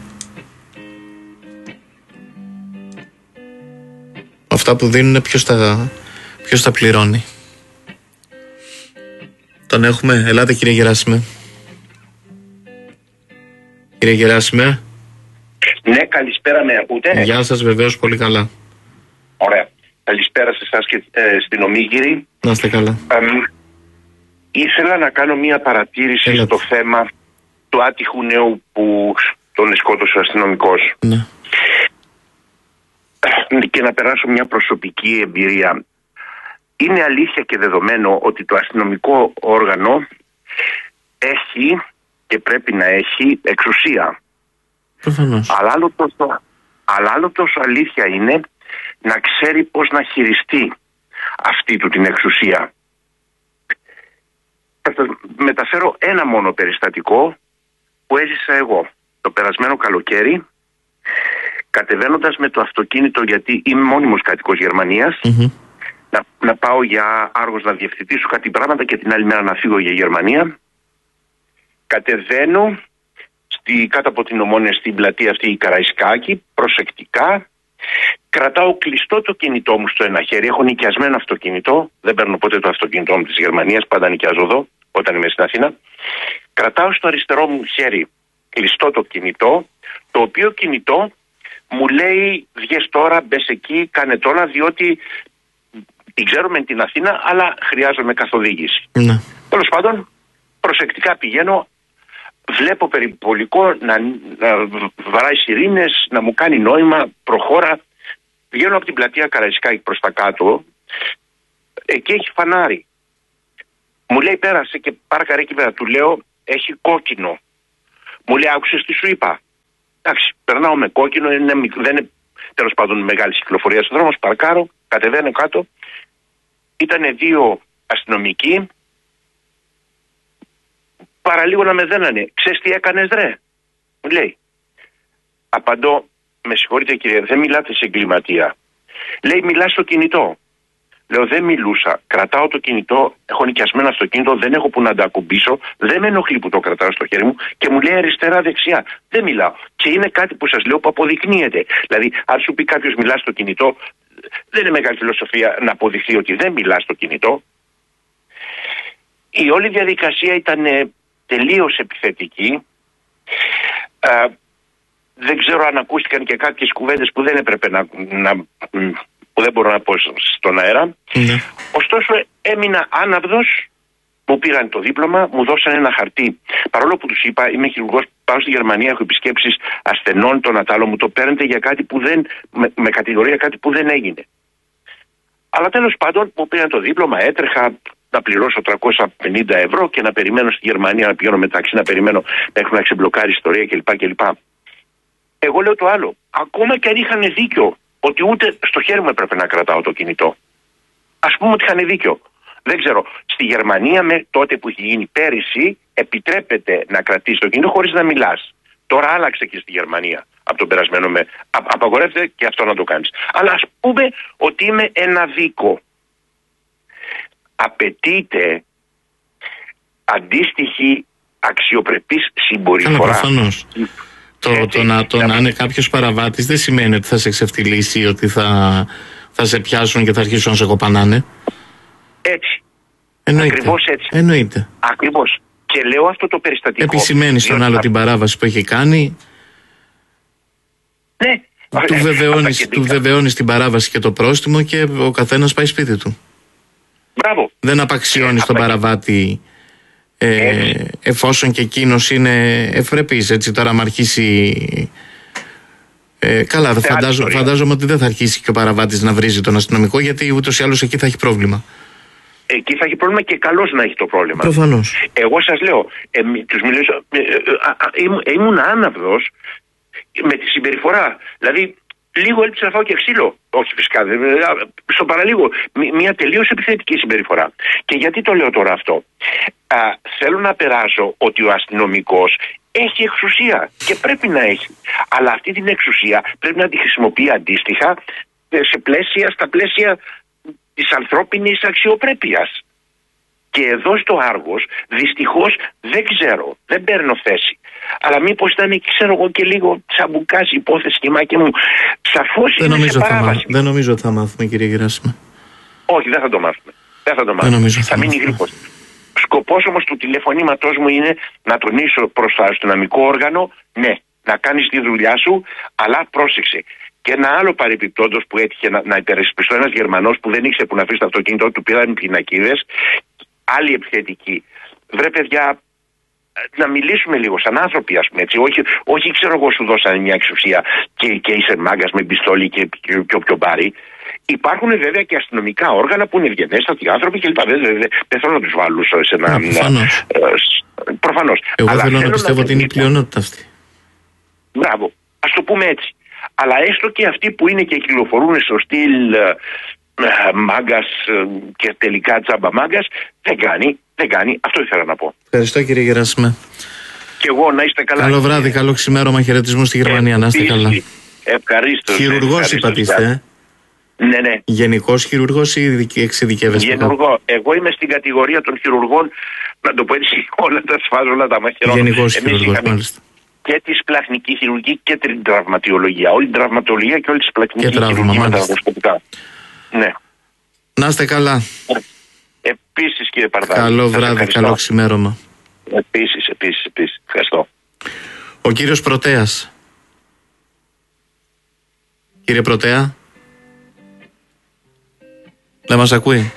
Αυτά που δίνουν ποιος τα, ποιος τα πληρώνει? Τον έχουμε. Ελάτε κύριε Γεράσιμε. Κύριε Γεράσιμε.
Ναι, καλησπέρα, με ακούτε?
Γεια σας, βεβαίως, πολύ καλά.
Ωραία. Καλησπέρα σε εσάς και ε, στην Ομίγυρη.
Να είστε καλά.
Ε, ήθελα να κάνω μία παρατήρηση Έλατε. στο θέμα του άτυχου νέου που τον σκότωσε ο αστυνομικός.
Ναι.
Και να περάσω μια προσωπική εμπειρία. Είναι αλήθεια και δεδομένο ότι το αστυνομικό όργανο έχει και πρέπει να έχει εξουσία.
Προφανώς.
Αλλά άλλο τόσο, αλλά άλλο τόσο αλήθεια είναι να ξέρει πώς να χειριστεί αυτή του την εξουσία. Θα σας μεταφέρω ένα μόνο περιστατικό που έζησα εγώ το περασμένο καλοκαίρι, κατεβαίνοντας με το αυτοκίνητο, γιατί είμαι μόνιμος κάτοικος Γερμανίας,
mm-hmm.
να, να πάω για Άργος να διευθετήσω κάτι πράγματα και την άλλη μέρα να φύγω για Γερμανία. Κατεβαίνω στη, κάτω από την Ομόνια στην πλατεία αυτή η Καραϊσκάκη, προσεκτικά. Κρατάω κλειστό το κινητό μου στο ένα χέρι. Έχω νοικιασμένο αυτοκίνητο. Δεν παίρνω ποτέ το αυτοκίνητό μου της Γερμανίας. Πάντα νοικιάζω εδώ όταν είμαι στην Αθήνα. Κρατάω στο αριστερό μου χέρι κλειστό το κινητό, το οποίο κινητό μου λέει βγες τώρα, μπες εκεί, κάνε τώρα, διότι την ξέρουμε την Αθήνα, αλλά χρειάζομαι καθοδήγηση.
Ναι.
Τέλος πάντων, προσεκτικά πηγαίνω, βλέπω περιπολικό να, να βαράει σιρήνες, να μου κάνει νόημα, προχώρα. Πηγαίνω από την πλατεία Καραϊσκάκη προς τα κάτω, εκεί έχει φανάρι. Μου λέει πέρασε και πάρκαρε εκεί πέρα. Του λέω έχει κόκκινο. Μου λέει άκουσες τι σου είπα. Εντάξει, περνάω με κόκκινο, είναι, δεν είναι τέλος πάντων μεγάλη κυκλοφορία στον δρόμο. Παρκάρω, κατεβαίνω κάτω. Ήτανε δύο αστυνομικοί. Παραλίγο να με δένανε. Ξέρεις τι έκανες ρε? Μου λέει. Απαντώ, με συγχωρείτε κύριε, δεν μιλάτε σε εγκληματία. Λέει μιλάς στο κινητό. Λέω δεν μιλούσα, κρατάω το κινητό, έχω νοικιασμένο αυτοκίνητο, δεν έχω που να τα ακουμπήσω, δεν με ενοχλεί που το κρατάω στο χέρι μου και μου λέει αριστερά δεξιά. Δεν μιλάω. Και είναι κάτι που σας λέω που αποδεικνύεται. Δηλαδή, αν σου πει κάποιος μιλά στο κινητό, δεν είναι μεγάλη φιλοσοφία να αποδειχθεί ότι δεν μιλά στο κινητό. Η όλη διαδικασία ήταν τελείως επιθετική. Ε, δεν ξέρω αν ακούστηκαν και κάποιες κουβέντες που δεν έπρεπε να... να που δεν μπορώ να πω στον αέρα. Mm. Ωστόσο έμεινα άναυδος, μου πήραν το δίπλωμα, μου δώσαν ένα χαρτί. Παρόλο που τους είπα, είμαι χειρουργός, πάω στη Γερμανία, έχω επισκέψεις ασθενών, το Νατάλο, μου το παίρνετε για κάτι που δεν, με, με κατηγορία κάτι που δεν έγινε. Αλλά τέλος πάντων μου πήραν το δίπλωμα, έτρεχα να πληρώσω τριακόσια πενήντα ευρώ και να περιμένω στη Γερμανία να πηγαίνω μεταξύ, να περιμένω μέχρι να ξεμπλοκάρει ιστορία κλπ. κλπ. Εγώ λέω το άλλο, ακόμα και αν είχαν δίκιο ότι ούτε στο χέρι μου έπρεπε να κρατάω το κινητό. Ας πούμε ότι είχαν δίκιο. Δεν ξέρω. Στη Γερμανία με τότε που είχε γίνει πέρυσι επιτρέπεται να κρατήσει το κινητό χωρίς να μιλάς. Τώρα άλλαξε και στη Γερμανία από τον περασμένο με. Α, απαγορεύεται και αυτό να το κάνεις. Αλλά ας πούμε ότι είμαι ένα δίκο. Απαιτείται αντίστοιχη αξιοπρεπής συμπεριφορά.
Προφανώς. Το, το, να, το να είναι κάποιος παραβάτης δεν σημαίνει ότι θα σε ξεφτυλίσει, ότι θα, θα σε πιάσουν και θα αρχίσουν να σε κοπανάνε.
Έτσι.
Εννοείται.
Ακριβώς έτσι.
Εννοείται.
Ακριβώς. Και λέω αυτό το περιστατικό.
Επισημαίνει στον άλλο την παράβαση που έχει κάνει. Ναι. Του βεβαιώνεις, του βεβαιώνεις την παράβαση και το πρόστιμο και ο καθένας πάει σπίτι του.
Μπράβο.
Δεν απαξιώνεις τον παραβάτη. Ε, εφόσον και εκείνος είναι ευπρεπής, έτσι τώρα άμα αρχίσει ε, καλά δεν φαντάζω, φαντάζομαι ότι δεν θα αρχίσει και ο παραβάτης να βρίζει τον αστυνομικό, γιατί ούτως ή άλλως εκεί θα έχει πρόβλημα.
Εκεί θα έχει πρόβλημα και καλώς να έχει το πρόβλημα.
Προφανώς.
Εγώ σας λέω, ε, τους μιλήσω, ε, ε, ε, ε, ήμουν άναυδος με τη συμπεριφορά. Δηλαδή λίγο έλειψε να φάω και ξύλο. Όχι φυσικά, στο παραλίγο. Μια τελείως επιθετική συμπεριφορά. Και γιατί το λέω τώρα αυτό? Α, θέλω να περάσω ότι ο αστυνομικός έχει εξουσία και πρέπει να έχει. Αλλά αυτή την εξουσία πρέπει να τη χρησιμοποιεί αντίστοιχα σε πλαίσια, στα πλαίσια της ανθρώπινης αξιοπρέπειας. Και εδώ στο Άργος δυστυχώς δεν ξέρω, δεν παίρνω θέση. Αλλά μήπως ήταν, ξέρω εγώ, και λίγο τσαμπουκάς υπόθεση και μάκη μου. Σαφώς είναι σε παράβαση.
Δεν νομίζω ότι θα μάθουμε, κύριε Γεράσιμε.
Όχι, δεν θα το μάθουμε. Δεν θα το μάθουμε.
Δεν νομίζω θα,
θα μείνει γρήγορος. Σκοπός όμως του τηλεφωνήματός μου είναι να τονίσω προς το αστυνομικό όργανο, ναι, να κάνεις τη δουλειά σου, αλλά πρόσεξε. Και ένα άλλο παρεπιπτόντος που έτυχε να, να υπερασπιστώ, ένας Γερμανός που δεν ήξερε που να αφήσει το αυτοκίνητό του, πήραν πινακίδες, άλλη επιθετική. Βρε παιδιά, να μιλήσουμε λίγο σαν άνθρωποι, ας πούμε, έτσι. Όχι, όχι ξέρω εγώ, σου δώσανε μια εξουσία και, και είσαι μάγκας με πιστόλι και, και, και όποιο πάρει. Υπάρχουν βέβαια και αστυνομικά όργανα που είναι ευγενέστατοι άνθρωποι κλπ. Δεν, δεν, δεν θέλω να τους βάλω σε ένα.
Προφανώς.
Προφανώς.
Εγώ Αλλά θέλω, θέλω να πιστεύω ότι είναι η πλειονότητα αυτή.
Μπράβο. Ας το πούμε έτσι. Αλλά έστω και αυτοί που είναι και κυκλοφορούν στο στυλ ε, ε, μάγκας ε, και τελικά τσάμπα μάγκας, δεν κάνει, δεν κάνει. Αυτό ήθελα να πω.
Ευχαριστώ, κύριε Γεράσιμε.
Και εγώ, να είστε καλά.
Καλό βράδυ, καλό ξημέρωμα, χαιρετισμού στη Γερμανία. Να είστε καλά.
Ευχαρίστω.
Χειρουργός είπατε είστε, ε?
Ναι, ναι.
Γενικός χειρουργός ή εξειδικεύεστε?
Γενουργό. Εγώ είμαι στην κατηγορία των χειρουργών, να το πω έτσι, όλα τα σφάζω, όλα τα μαχαιρώνω.
Γενικός χειρουργός, μάλιστα.
Και τη σπλαχνική χειρουργική και την τραυματιολογία. Όλη την τραυματολογία και όλη τη σπλαχνική χειρουργική με τα δροσκοπικά. Ναι.
Να είστε καλά.
Επίσης, κύριε Παρδάκη.
Καλό βράδυ, καλό ξημέρωμα.
Επίσης, επίσης, επίσης. Ευχαριστώ.
Ο κύριος Πρωτέας. Κύριε Πρωτέα. Δεν μας ακούει.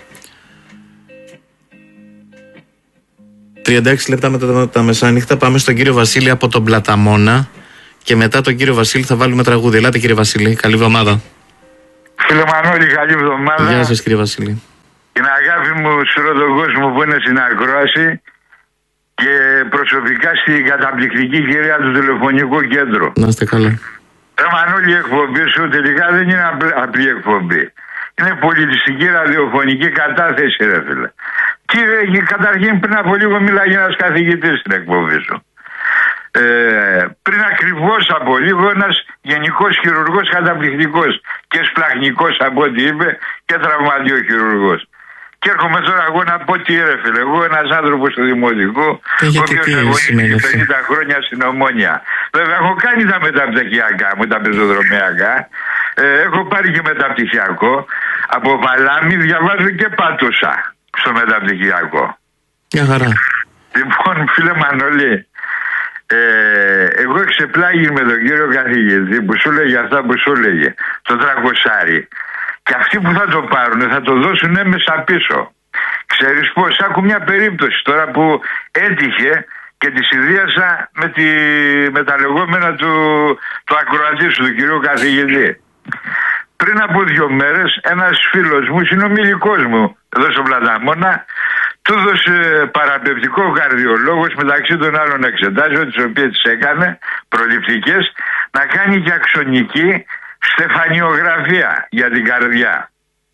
τριάντα έξι λεπτά μετά τα μεσάνυχτα πάμε στον κύριο Βασίλη από τον Πλαταμόνα και μετά τον κύριο Βασίλη θα βάλουμε τραγούδι. Ελάτε, κύριε Βασίλη, καλή εβδομάδα.
Φίλε Μανώλη, καλή εβδομάδα.
Γεια σας, κύριε Βασίλη.
Την αγάπη μου σε όλο τον κόσμο που είναι στην ακρόαση και προσωπικά στην καταπληκτική κυρία του τηλεφωνικού κέντρου.
Να είστε καλά.
Ρε Μανώλη, η εκπομπή σου τελικά δεν είναι απλή εκπομπή. Είναι πολιτιστική ραδιοφωνική κατάθεση, ρε φίλε. Κύριε, καταρχήν πριν από λίγο μίλαγε ένας καθηγητής στην εκπομπή σου. Ε, πριν ακριβώς από λίγο ένας γενικός χειρουργός καταπληκτικός και σπλαχνικός από ό,τι είπε και τραυματιοχειρουργός. Και έρχομαι τώρα εγώ να πω τι ρε φίλε, εγώ ένας άνθρωπος του Δημοτικού, ο οποίος αγωνίστηκε πενήντα χρόνια στην Ομόνια. Βέβαια έχω κάνει τα μεταπτυχιακά μου, τα πεζοδρομιακά, ε, έχω πάρει και μεταπτυχιακό, από Παλάμη διαβάζω και Πάτουσα στο μεταπτυχιακό.
Μια χαρά.
Λοιπόν φίλε Μανώλη, ε, εγώ εξεπλάγει με τον κύριο καθηγητή που σου λέγε αυτά που σου λέγε, το τρακοσάρι. Και αυτοί που θα το πάρουν θα το δώσουν έμεσα πίσω. Ξέρεις πώς, άκου μια περίπτωση τώρα που έτυχε και τη συνδύασα με, τη, με τα λεγόμενα του, του ακροατή σου, του κυρίου καθηγητή. Πριν από δύο μέρες ένας φίλος μου, συνομιλικός μου εδώ στο Πλαταμόνα, του έδωσε παραπεπτικό καρδιολόγος μεταξύ των άλλων εξετάσεων τις οποίες τις έκανε, προληπτικές, να κάνει και αξονική στεφανιογραφία για την καρδιά.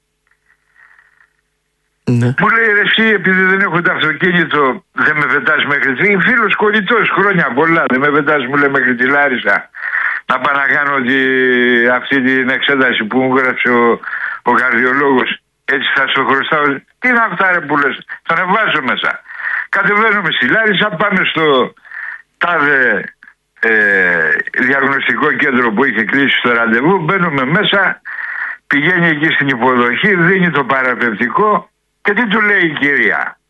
Ναι.
Μου λέει ρε εσύ, επειδή δεν έχω το αυτοκίνητο δεν με πετάς μέχρι τη... Φίλος κολλητός χρόνια πολλά, δεν με πετάς μου λέει μέχρι τη Λάρισα να πάω να κάνω τη... αυτή την εξέταση που μου γράψε ο, ο καρδιολόγος. Έτσι θα σου χρωστάω. Τι είναι αυτά ρε που λες, τον εβάζω μέσα. Κατεβαίνουμε στη Λάρισα, πάμε στο τάδε ε, διαγνωστικό κέντρο που είχε κλείσει στο ραντεβού, μπαίνουμε μέσα, πηγαίνει εκεί στην υποδοχή, δίνει το παραπευτικό και τι του λέει η κυρία?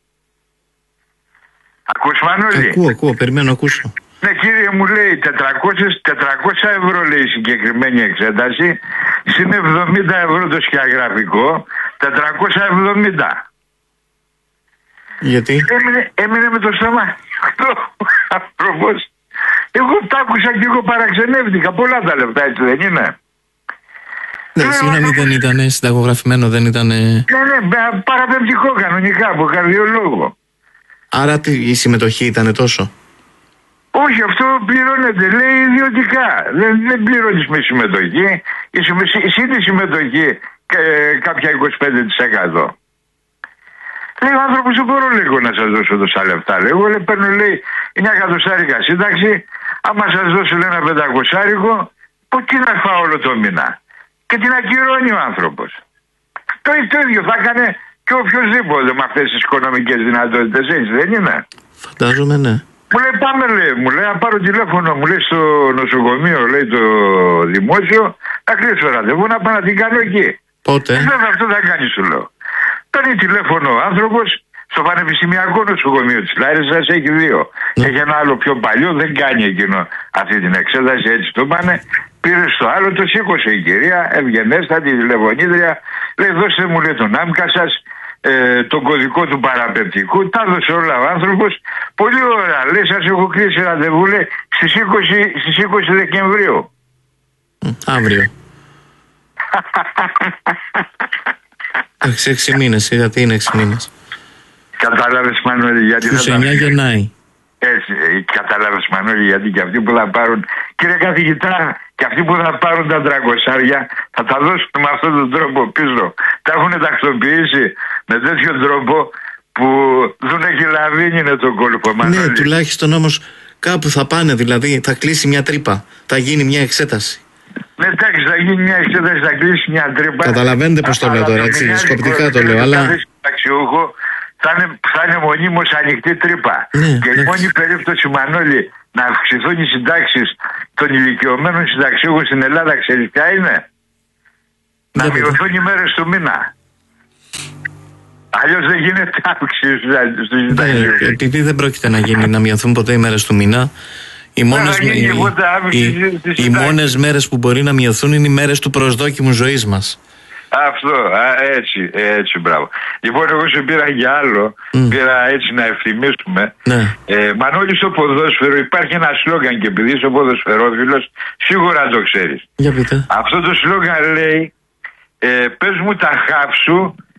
Ακούς Μανώλη?
Ακούω, ακούω, περιμένω να ακούσω.
Ναι κύριε, μου λέει τετρακόσια ευρώ λέει η συγκεκριμένη εξέταση, συν εβδομήντα ευρώ το σκιαγραφικό, τετρακόσια εβδομήντα.
Γιατί?
Έμεινε, έμεινε με το στόμα αυτό άνθρωπος. Εγώ τα άκουσα και εγώ παραξενεύτηκα. Πολλά τα λεφτά, έτσι δεν είναι?
Ναι, συγγνώμη, δεν ήταν συνταγογραφημένο, δεν ήταν. Ναι,
ναι, παραπεμπτικό κανονικά από καρδιολόγο.
Άρα η συμμετοχή ήταν τόσο?
Όχι, αυτό πληρώνεται, λέει ιδιωτικά. Δεν, δεν πληρώνεις με συμμετοχή. Εσύ τη συμμετοχή ε, κάποια είκοσι πέντε τοις εκατό. Λέει ο άνθρωπος, δεν μπορώ λίγο να σας δώσω τόσα λεφτά. Λέει, εγώ λέει, παίρνω λέει εννιά εκατοστάρικα σύνταξη. Άμα σας δώσω λέει ένα πεντακοσάρικο, πω τι να φάω όλο το μήνα. Και την ακυρώνει ο άνθρωπος. Το, το ίδιο θα έκανε και οποιοδήποτε με αυτές τις οικονομικές δυνατότητες, έτσι δεν είναι?
Φαντάζομαι, ναι.
Μου λέει πάμε λέει, μου λέει να πάρω τηλέφωνο, μου λέει στο νοσοκομείο, λέει το δημόσιο, να κλείσω ραντεβού να πάω να την κάνω εκεί.
Πότε?
Ε, βέβαια αυτό θα κάνει σου λέω. Παίρνει τηλέφωνο ο άνθρωπος στο Πανεπιστημιακό Νοσοκομείο της Λάρισας, έχει δύο. Ναι. Έχει ένα άλλο πιο παλιό, δεν κάνει εκείνο αυτή την εξέταση, έτσι το πάνε. Πήρε στο άλλο, το σήκωσε η κυρία, ευγενέστατη τηλεφωνήτρια, λέει δώστε μου λέει τον άμκα σας, ε, τον κωδικό του παραπεπτικού, τα έδωσε όλα ο άνθρωπος. Πολύ ωραία, λέει σας έχω κλείσει ραντεβού, λέει στις είκοσι, στις είκοσι Δεκεμβρίου.
Αύριο. Εντάξει, έξι μήνες, γιατί είναι έξι μήνες.
Κατάλαβες Μανώλη, γιατί
είκοσι εννιά Γενάη.
Έτσι, κατάλαβες Μανώλη, γιατί και αυτοί που θα πάρουν, κύριε καθηγητά, και αυτοί που θα πάρουν τα τρακοσάρια θα τα δώσουν με αυτόν τον τρόπο πίσω. Τα έχουν τακτοποιήσει με τέτοιο τρόπο που δούνε και λαβίνι είναι το κόλπο. Μανώλη.
Ναι, τουλάχιστον όμως κάπου θα πάνε, δηλαδή θα κλείσει μια τρύπα, θα γίνει μια εξέταση.
Ναι, εντάξει, θα γίνει μια εξέταση, θα κλείσει μια τρύπα.
Καταλαβαίνετε πώς το λέω τώρα, έτσι, σκοπτικά το λέω, αλλά...
Θα είναι, θα είναι μονίμως ανοιχτή τρύπα.
Ναι,
και η μόνη περίπτωση Μανώλη να αυξηθούν οι συντάξεις των ηλικιωμένων συνταξιούχων στην Ελλάδα, ξέρεις ποια είναι? Δεν να μειωθούν οι μέρες του μήνα. Αλλιώς δεν γίνεται αύξηση στους συνταξιούχους.
Επειδή δεν πρόκειται να γίνει να μειωθούν ποτέ οι μέρες του μήνα, οι μόνες, οι, οι, οι μόνες μέρες που μπορεί να μειωθούν είναι οι μέρες του προσδόκιμου ζωής μας.
Αυτό, α, έτσι, έτσι, μπράβο. Λοιπόν, εγώ σε πήρα για άλλο, mm. πήρα έτσι να ευθυμίσουμε.
Ναι.
Ε, Μανώλη, στο ποδόσφαιρο υπάρχει ένα σλόγγαν και επειδή είσαι ο ποδοσφαιρόφιλος, σίγουρα το ξέρεις.
Για πείτε.
Αυτό το σλόγγαν λέει, ε, πες μου τα χαφ σου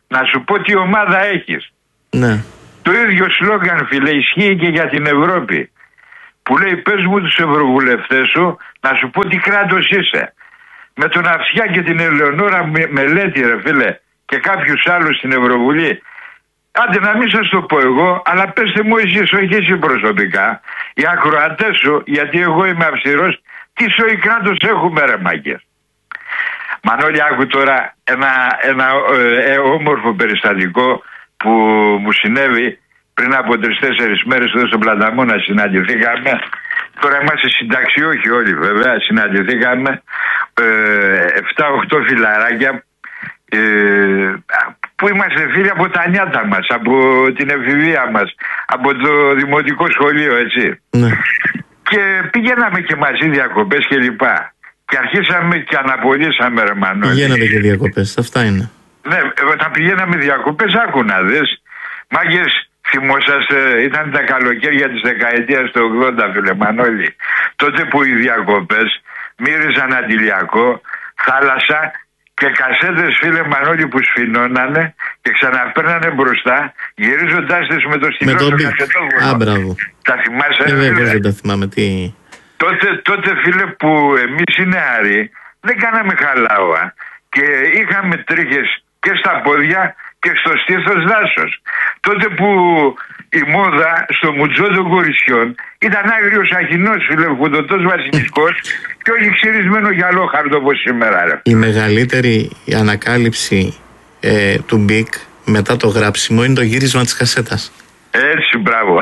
να σου πω τι ομάδα έχεις.
Ναι.
Το ίδιο σλόγγαν, φίλε, ισχύει και για την Ευρώπη. Που λέει, πες μου τους ευρωβουλευτές σου, να σου πω τι κράτος είσαι. Με τον Αυσιά και την Ελεονόρα Μελέτη, ρε φίλε, και κάποιους άλλους στην Ευρωβουλή. Άντε να μην σας το πω εγώ, αλλά πέστε μου εσείς, όχι εσύ προσωπικά, οι ακροατές σου, γιατί εγώ είμαι αυστηρός, τι σοϊ κράτος έχουμε, ρε μάγκες. Μανώλη, άκου τώρα ένα, ένα ε, ε, όμορφο περιστατικό που μου συνέβη πριν από τρεις-τέσσερις μέρες εδώ στον Πλαταμόνα. Συναντηθήκαμε. Τώρα είμαστε συνταξιούχοι όλοι, βέβαια. Συναντηθήκαμε ε, εφτά οκτώ φιλαράκια ε, που είμαστε φίλοι από τα νιάτα μας, από την εφηβεία μας, από το δημοτικό σχολείο, έτσι. Ναι. Και πηγαίναμε και μαζί διακοπές και λοιπά. Και αρχίσαμε και αναπολύσαμε, ρε Μανώλη.
Πηγαίνατε και διακοπές, αυτά είναι.
Ναι, όταν πηγαίναμε διακοπές, άκου να δεις. Μάγκες, θυμόσαστε, ήταν τα καλοκαίρια της δεκαετίας του ογδόντα, φίλε Μανώλη. Τότε που οι διακοπές μύριζαν αντιλιακό, θάλασσα και κασέτες, φίλε Μανώλη, που σφινώνανε και ξαναπέρνανε μπροστά, γυρίζοντάς τις με το στυλό του κασετόφωνο.
Α, μπράβο.
Τα θυμάσαι,
ε,
ρε φίλε?
Δεν τα θυμάμαι, τι...
Τότε, τότε, φίλε, που εμείς οι νεαροί δεν κάναμε χαλάωα και είχαμε τρίχες και στα πόδια και στο στήθος δάσος. Τότε που η μόδα στο μουτζό των κορισιών ήταν άγριος αχινός, φίλε, φουντωτός βασιλικός και όχι ξυρισμένο γυαλόχαρτο όπως σήμερα, ρε.
Η μεγαλύτερη ανακάλυψη ε, του Μπικ μετά το γράψιμο είναι το γύρισμα της κασέτας.
Έτσι, μπράβο.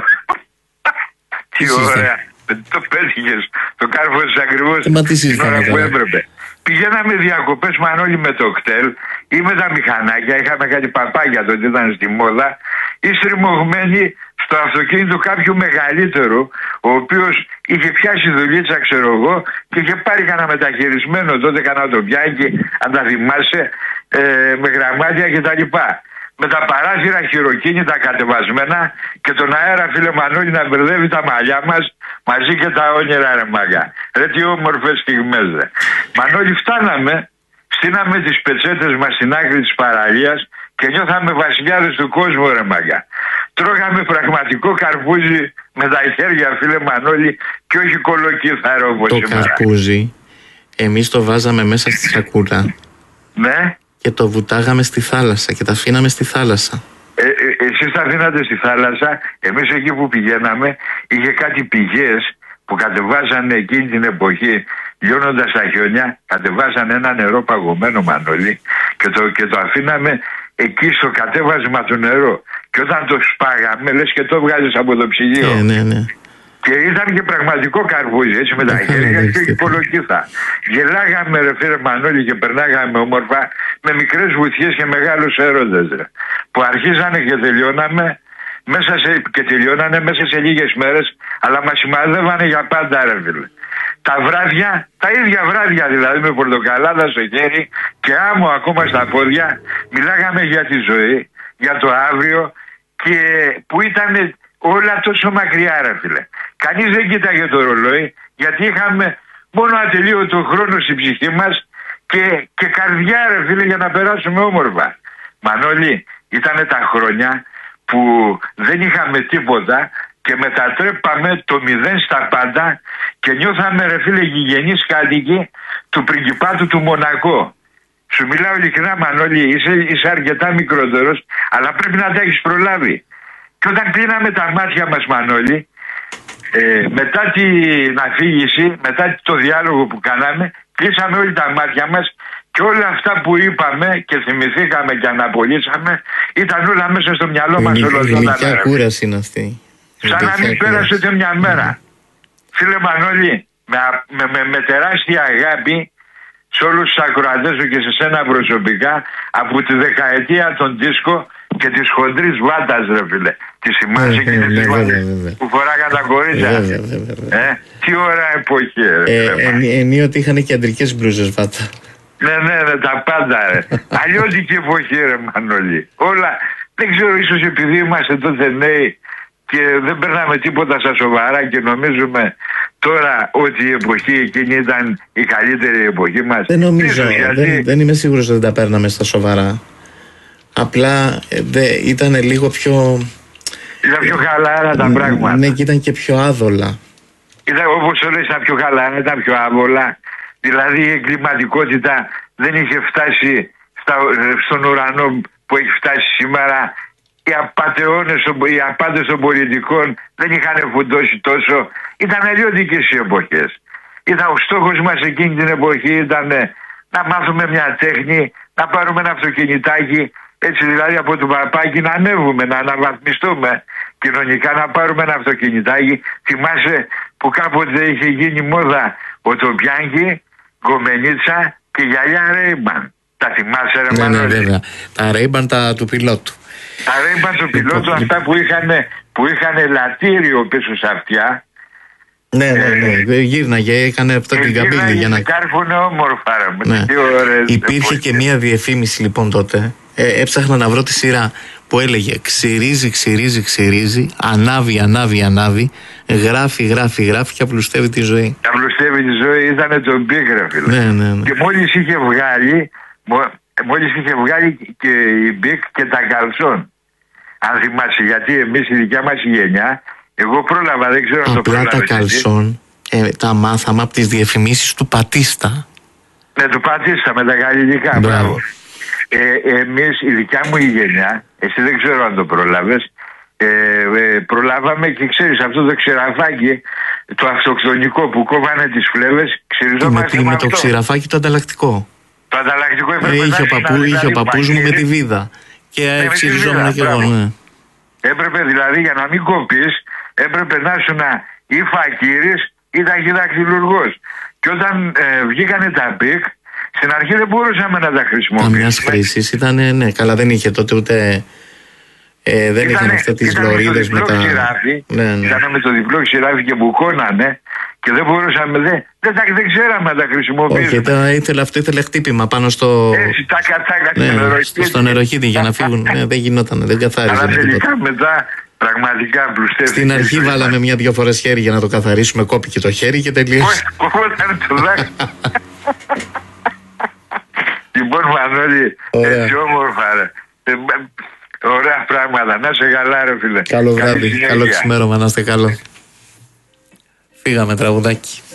Τι ωραία. Το πέτυχες, το κάρφωσες ακριβώς την ώρα που έπρεπε. Πηγαίναμε διακοπές, Μανώλη, με το κτέλ ή με τα μηχανάκια. Είχαμε κάτι παπάγια, τότε ήταν στη μόδα, ή στριμωγμένοι στο αυτοκίνητο κάποιου μεγαλύτερου, ο οποίος είχε πιάσει δουλίτσα, ξέρω εγώ, και είχε πάρει κανένα μεταχειρισμένο τότε, κανένα το πιάκι, αν τα θυμάσαι, ε, με γραμμάτια κτλ. Με τα παράθυρα χειροκίνητα κατεβασμένα και τον αέρα, φίλε Μανώλη, να μπερδεύει τα μαλλιά μας μαζί και τα όνειρα, ρε μάγκα. Ρε τι όμορφες στιγμές, ρε. Μανώλη, φτάναμε, στείναμε τις πετσέτες μας στην άκρη της παραλίας και νιώθαμε βασιλιάδες του κόσμου, ρε μάγκα. Τρώγαμε πραγματικό καρπούζι με τα χέρια, φίλε Μανώλη, και όχι κολοκύθαρο όπως σήμερα.
Το καρπούζι εμείς το βάζαμε μέσα στη σακούλα.
Ναι.
Και το βουτάγαμε στη θάλασσα και τα αφήναμε στη θάλασσα.
Ε, ε, εσείς τα αφήνατε στη θάλασσα. Εμείς εκεί που πηγαίναμε είχε κάτι πηγές που κατεβάζανε εκείνη την εποχή, λιώνοντας τα χιόνια, κατεβάζανε ένα νερό παγωμένο, Μανώλη, και το, και το αφήναμε εκεί στο κατέβασμα του νερού. Και όταν το σπάγαμε, λες και το βγάζεις από το ψυγείο.
Ναι, ναι, ναι.
Και ήταν και πραγματικό καρπούζι, έτσι, με τα χέρια και όχι κολοκύθα. Γελάγαμε, ρε φίλε Μανώλη, και περνάγαμε όμορφα με μικρές βουτιές και μεγάλους έρωτες, ρε, που αρχίζανε και τελειώναμε μέσα σε, και τελειώνανε μέσα σε λίγες μέρες, αλλά μας σημαδεύανε για πάντα, ρε φίλε. Τα βράδια, τα ίδια βράδια δηλαδή, με πορτοκαλάδα στο χέρι και άμμο ακόμα στα πόδια, μιλάγαμε για τη ζωή, για το αύριο, και που ήταν όλα τόσο μακριά, ρε φίλε. Κανείς δεν κοίταγε το ρολόι, γιατί είχαμε μόνο ατελείωτο χρόνο στην ψυχή μας και, και καρδιά, ρε φίλε, για να περάσουμε όμορφα. Μανώλη, ήτανε τα χρόνια που δεν είχαμε τίποτα και μετατρέπαμε το μηδέν στα πάντα και νιώθαμε, ρε φίλε, γηγενείς κάτοικοι του πριγκιπάτου του Μονακό. Σου μιλάω ειλικρινά, Μανώλη, είσαι, είσαι αρκετά μικρότερος, αλλά πρέπει να τα έχεις προλάβει. Και όταν κλείναμε τα μάτια μας, Μανώλη, ε, μετά την αφήγηση, μετά το διάλογο που κάναμε, κλείσαμε όλοι τα μάτια μας και όλα αυτά που είπαμε και θυμηθήκαμε και αναπολύσαμε ήταν όλα μέσα στο μυαλό μας ολοζώντανα.
Γλυκιά κούραση είναι αυτή.
Σαν να μην πέρασε ούτε μια μέρα. Φίλε Μανώλη, με, με, με, με τεράστια αγάπη σε όλους τους ακροατές σου και σε σένα προσωπικά, από τη δεκαετία των δίσκο και της χοντρής βάτας, ρε φίλε. Τη θυμάσαι και τις βάτας που φοράγαν τα κορίτσια. Ε, τι ωραία εποχή, ρε.
Ε, ενίοτε είχαν και αντρικές μπλούζες βάτα.
Ναι, ναι, ναι, τα πάντα, ρε. Αλλιώτικη εποχή, ρε Μανώλη. Όλα, δεν ξέρω, ίσως επειδή είμαστε τότε νέοι και δεν περνάμε τίποτα στα σοβαρά και νομίζουμε τώρα ότι η εποχή εκείνη ήταν η καλύτερη εποχή μας.
Δεν νομίζω, ίσως, γιατί... δεν, δεν είμαι σίγουρος ότι δεν τα παίρναμε στα σοβαρά. Απλά ε, ήταν λίγο πιο...
Ήταν πιο χαλαρά τα πράγματα.
Ναι, και ήταν και πιο άδολα.
Ήταν, όπως το λες, ήταν πιο χαλαρά, ήταν πιο άβολα. Δηλαδή η εγκληματικότητα δεν είχε φτάσει στα, στον ουρανό που έχει φτάσει σήμερα. Οι απατεώνες, οι απάτες των πολιτικών δεν είχαν φουντώσει τόσο. Ήταν αλλιώτικες οι εποχές. Ήταν, ο στόχος μας εκείνη την εποχή ήταν να μάθουμε μια τέχνη, να πάρουμε ένα αυτοκινητάκι, έτσι δηλαδή από το παπάκι να ανέβουμε, να αναβαθμιστούμε κοινωνικά, να πάρουμε ένα αυτοκινητάκι. Θυμάσαι που κάποτε είχε γίνει μόδα ο Τοπιάνκι, Γκομενίτσα και γυαλιά Ρέιμπαν. Τα θυμάσαι, ρε
Ναι,
Μανώλη?
ναι, βέβαια. Τα Ρέιμπαν τα του πιλότου.
Τα Ρέιμπαν του πιλότου, αυτά που είχαν, που είχαν ελαττήριο πίσω στα αυτιά.
Ναι, ναι, ναι. Γύρναγε, έκανε αυτό την καμπύλη για να.
Κάρφουνε όμορφα, ρε.
Ναι. Υπήρχε και μία διαφήμιση λοιπόν τότε. Ε, έψαχνα να βρω τη σειρά που έλεγε ξυρίζει, ξυρίζει, ξυρίζει, ανάβει, ανάβει, ανάβει, γράφει, γράφει, γράφει και απλουστεύει τη ζωή.
Και απλουστεύει τη ζωή, ήταν το Μπίκ, φίλε.
Ναι, ναι, ναι.
Και μόλις είχε βγάλει, μόλις είχε βγάλει και η Μπίκ και τα καλσόν. Αν θυμάσαι, γιατί εμείς η δικιά μας η γενιά, εγώ πρόλαβα, δεν ξέρω αν το πρόλαβες.
Απλά τα καλσόν ε, τα μάθαμε από τις διαφημίσεις του Πατίστα.
Ναι, του Πατίστα με τα γαλλικά, μπράβο. Ε, εμείς, η δικιά μου η γενιά, εσύ δεν ξέρω αν το πρόλαβες, ε, ε, προλάβαμε και ξέρεις αυτό το ξηραφάκι, το αυτοκτονικό που κόβανε τις φλέβες, ξυριζόμαστε
με,
με,
με
αυτό.
το ξηραφάκι το ανταλλακτικό.
Το ανταλλακτικό έπρεπε
ε, είχε,
να
ο παππού, είχε ο παππούς μου με τη βίδα και ναι, ξυριζόμουν και εγώ, ναι.
Έπρεπε δηλαδή για να μην κοπείς, έπρεπε να ήσουν ή φακύρης ή ταχυδακτηλουργός. Και όταν ε, βγήκανε τα πικ, στην αρχή δεν μπορούσαμε να τα χρησιμοποιήσουμε.
Καμιάς χρήσης ήταν, ναι, καλά δεν είχε τότε ούτε. Ε, δεν
ήτανε,
είχαν αυτές τις λωρίδες με τα.
Ξηράφι,
ναι, ναι.
Ήταν με το διπλό ξηράφι και μπουκώνανε και δεν μπορούσαμε, δεν, δεν, δεν, δεν ξέραμε να τα χρησιμοποιήσουμε.
Όχι, τα, ήθελε, αυτό ήθελε χτύπημα πάνω στο.
Έτσι, τα κατάκα
ναι,
στο νεροχύτη.
Στο νεροχύτη για να φύγουν. Ναι, δεν γινόταν, δεν καθάριζε.
Αλλά τελικά μετά πραγματικά πλουστεύτηκε.
Στην αρχή βάλαμε μια-δυο φορές χέρι για να το καθαρίσουμε, κόπηκε το χέρι και τελείωσε.
Κόβονταν το δάχτυλο. Λοιπόν, Μανώλη, έτσι όμορφα, ρε. Ε, ωραία πράγματα. Να σε καλά, ρε φίλε.
Καλό βράδυ. Καλό ξημέρωμα, να είστε καλό. Φύγαμε τραγουδάκι.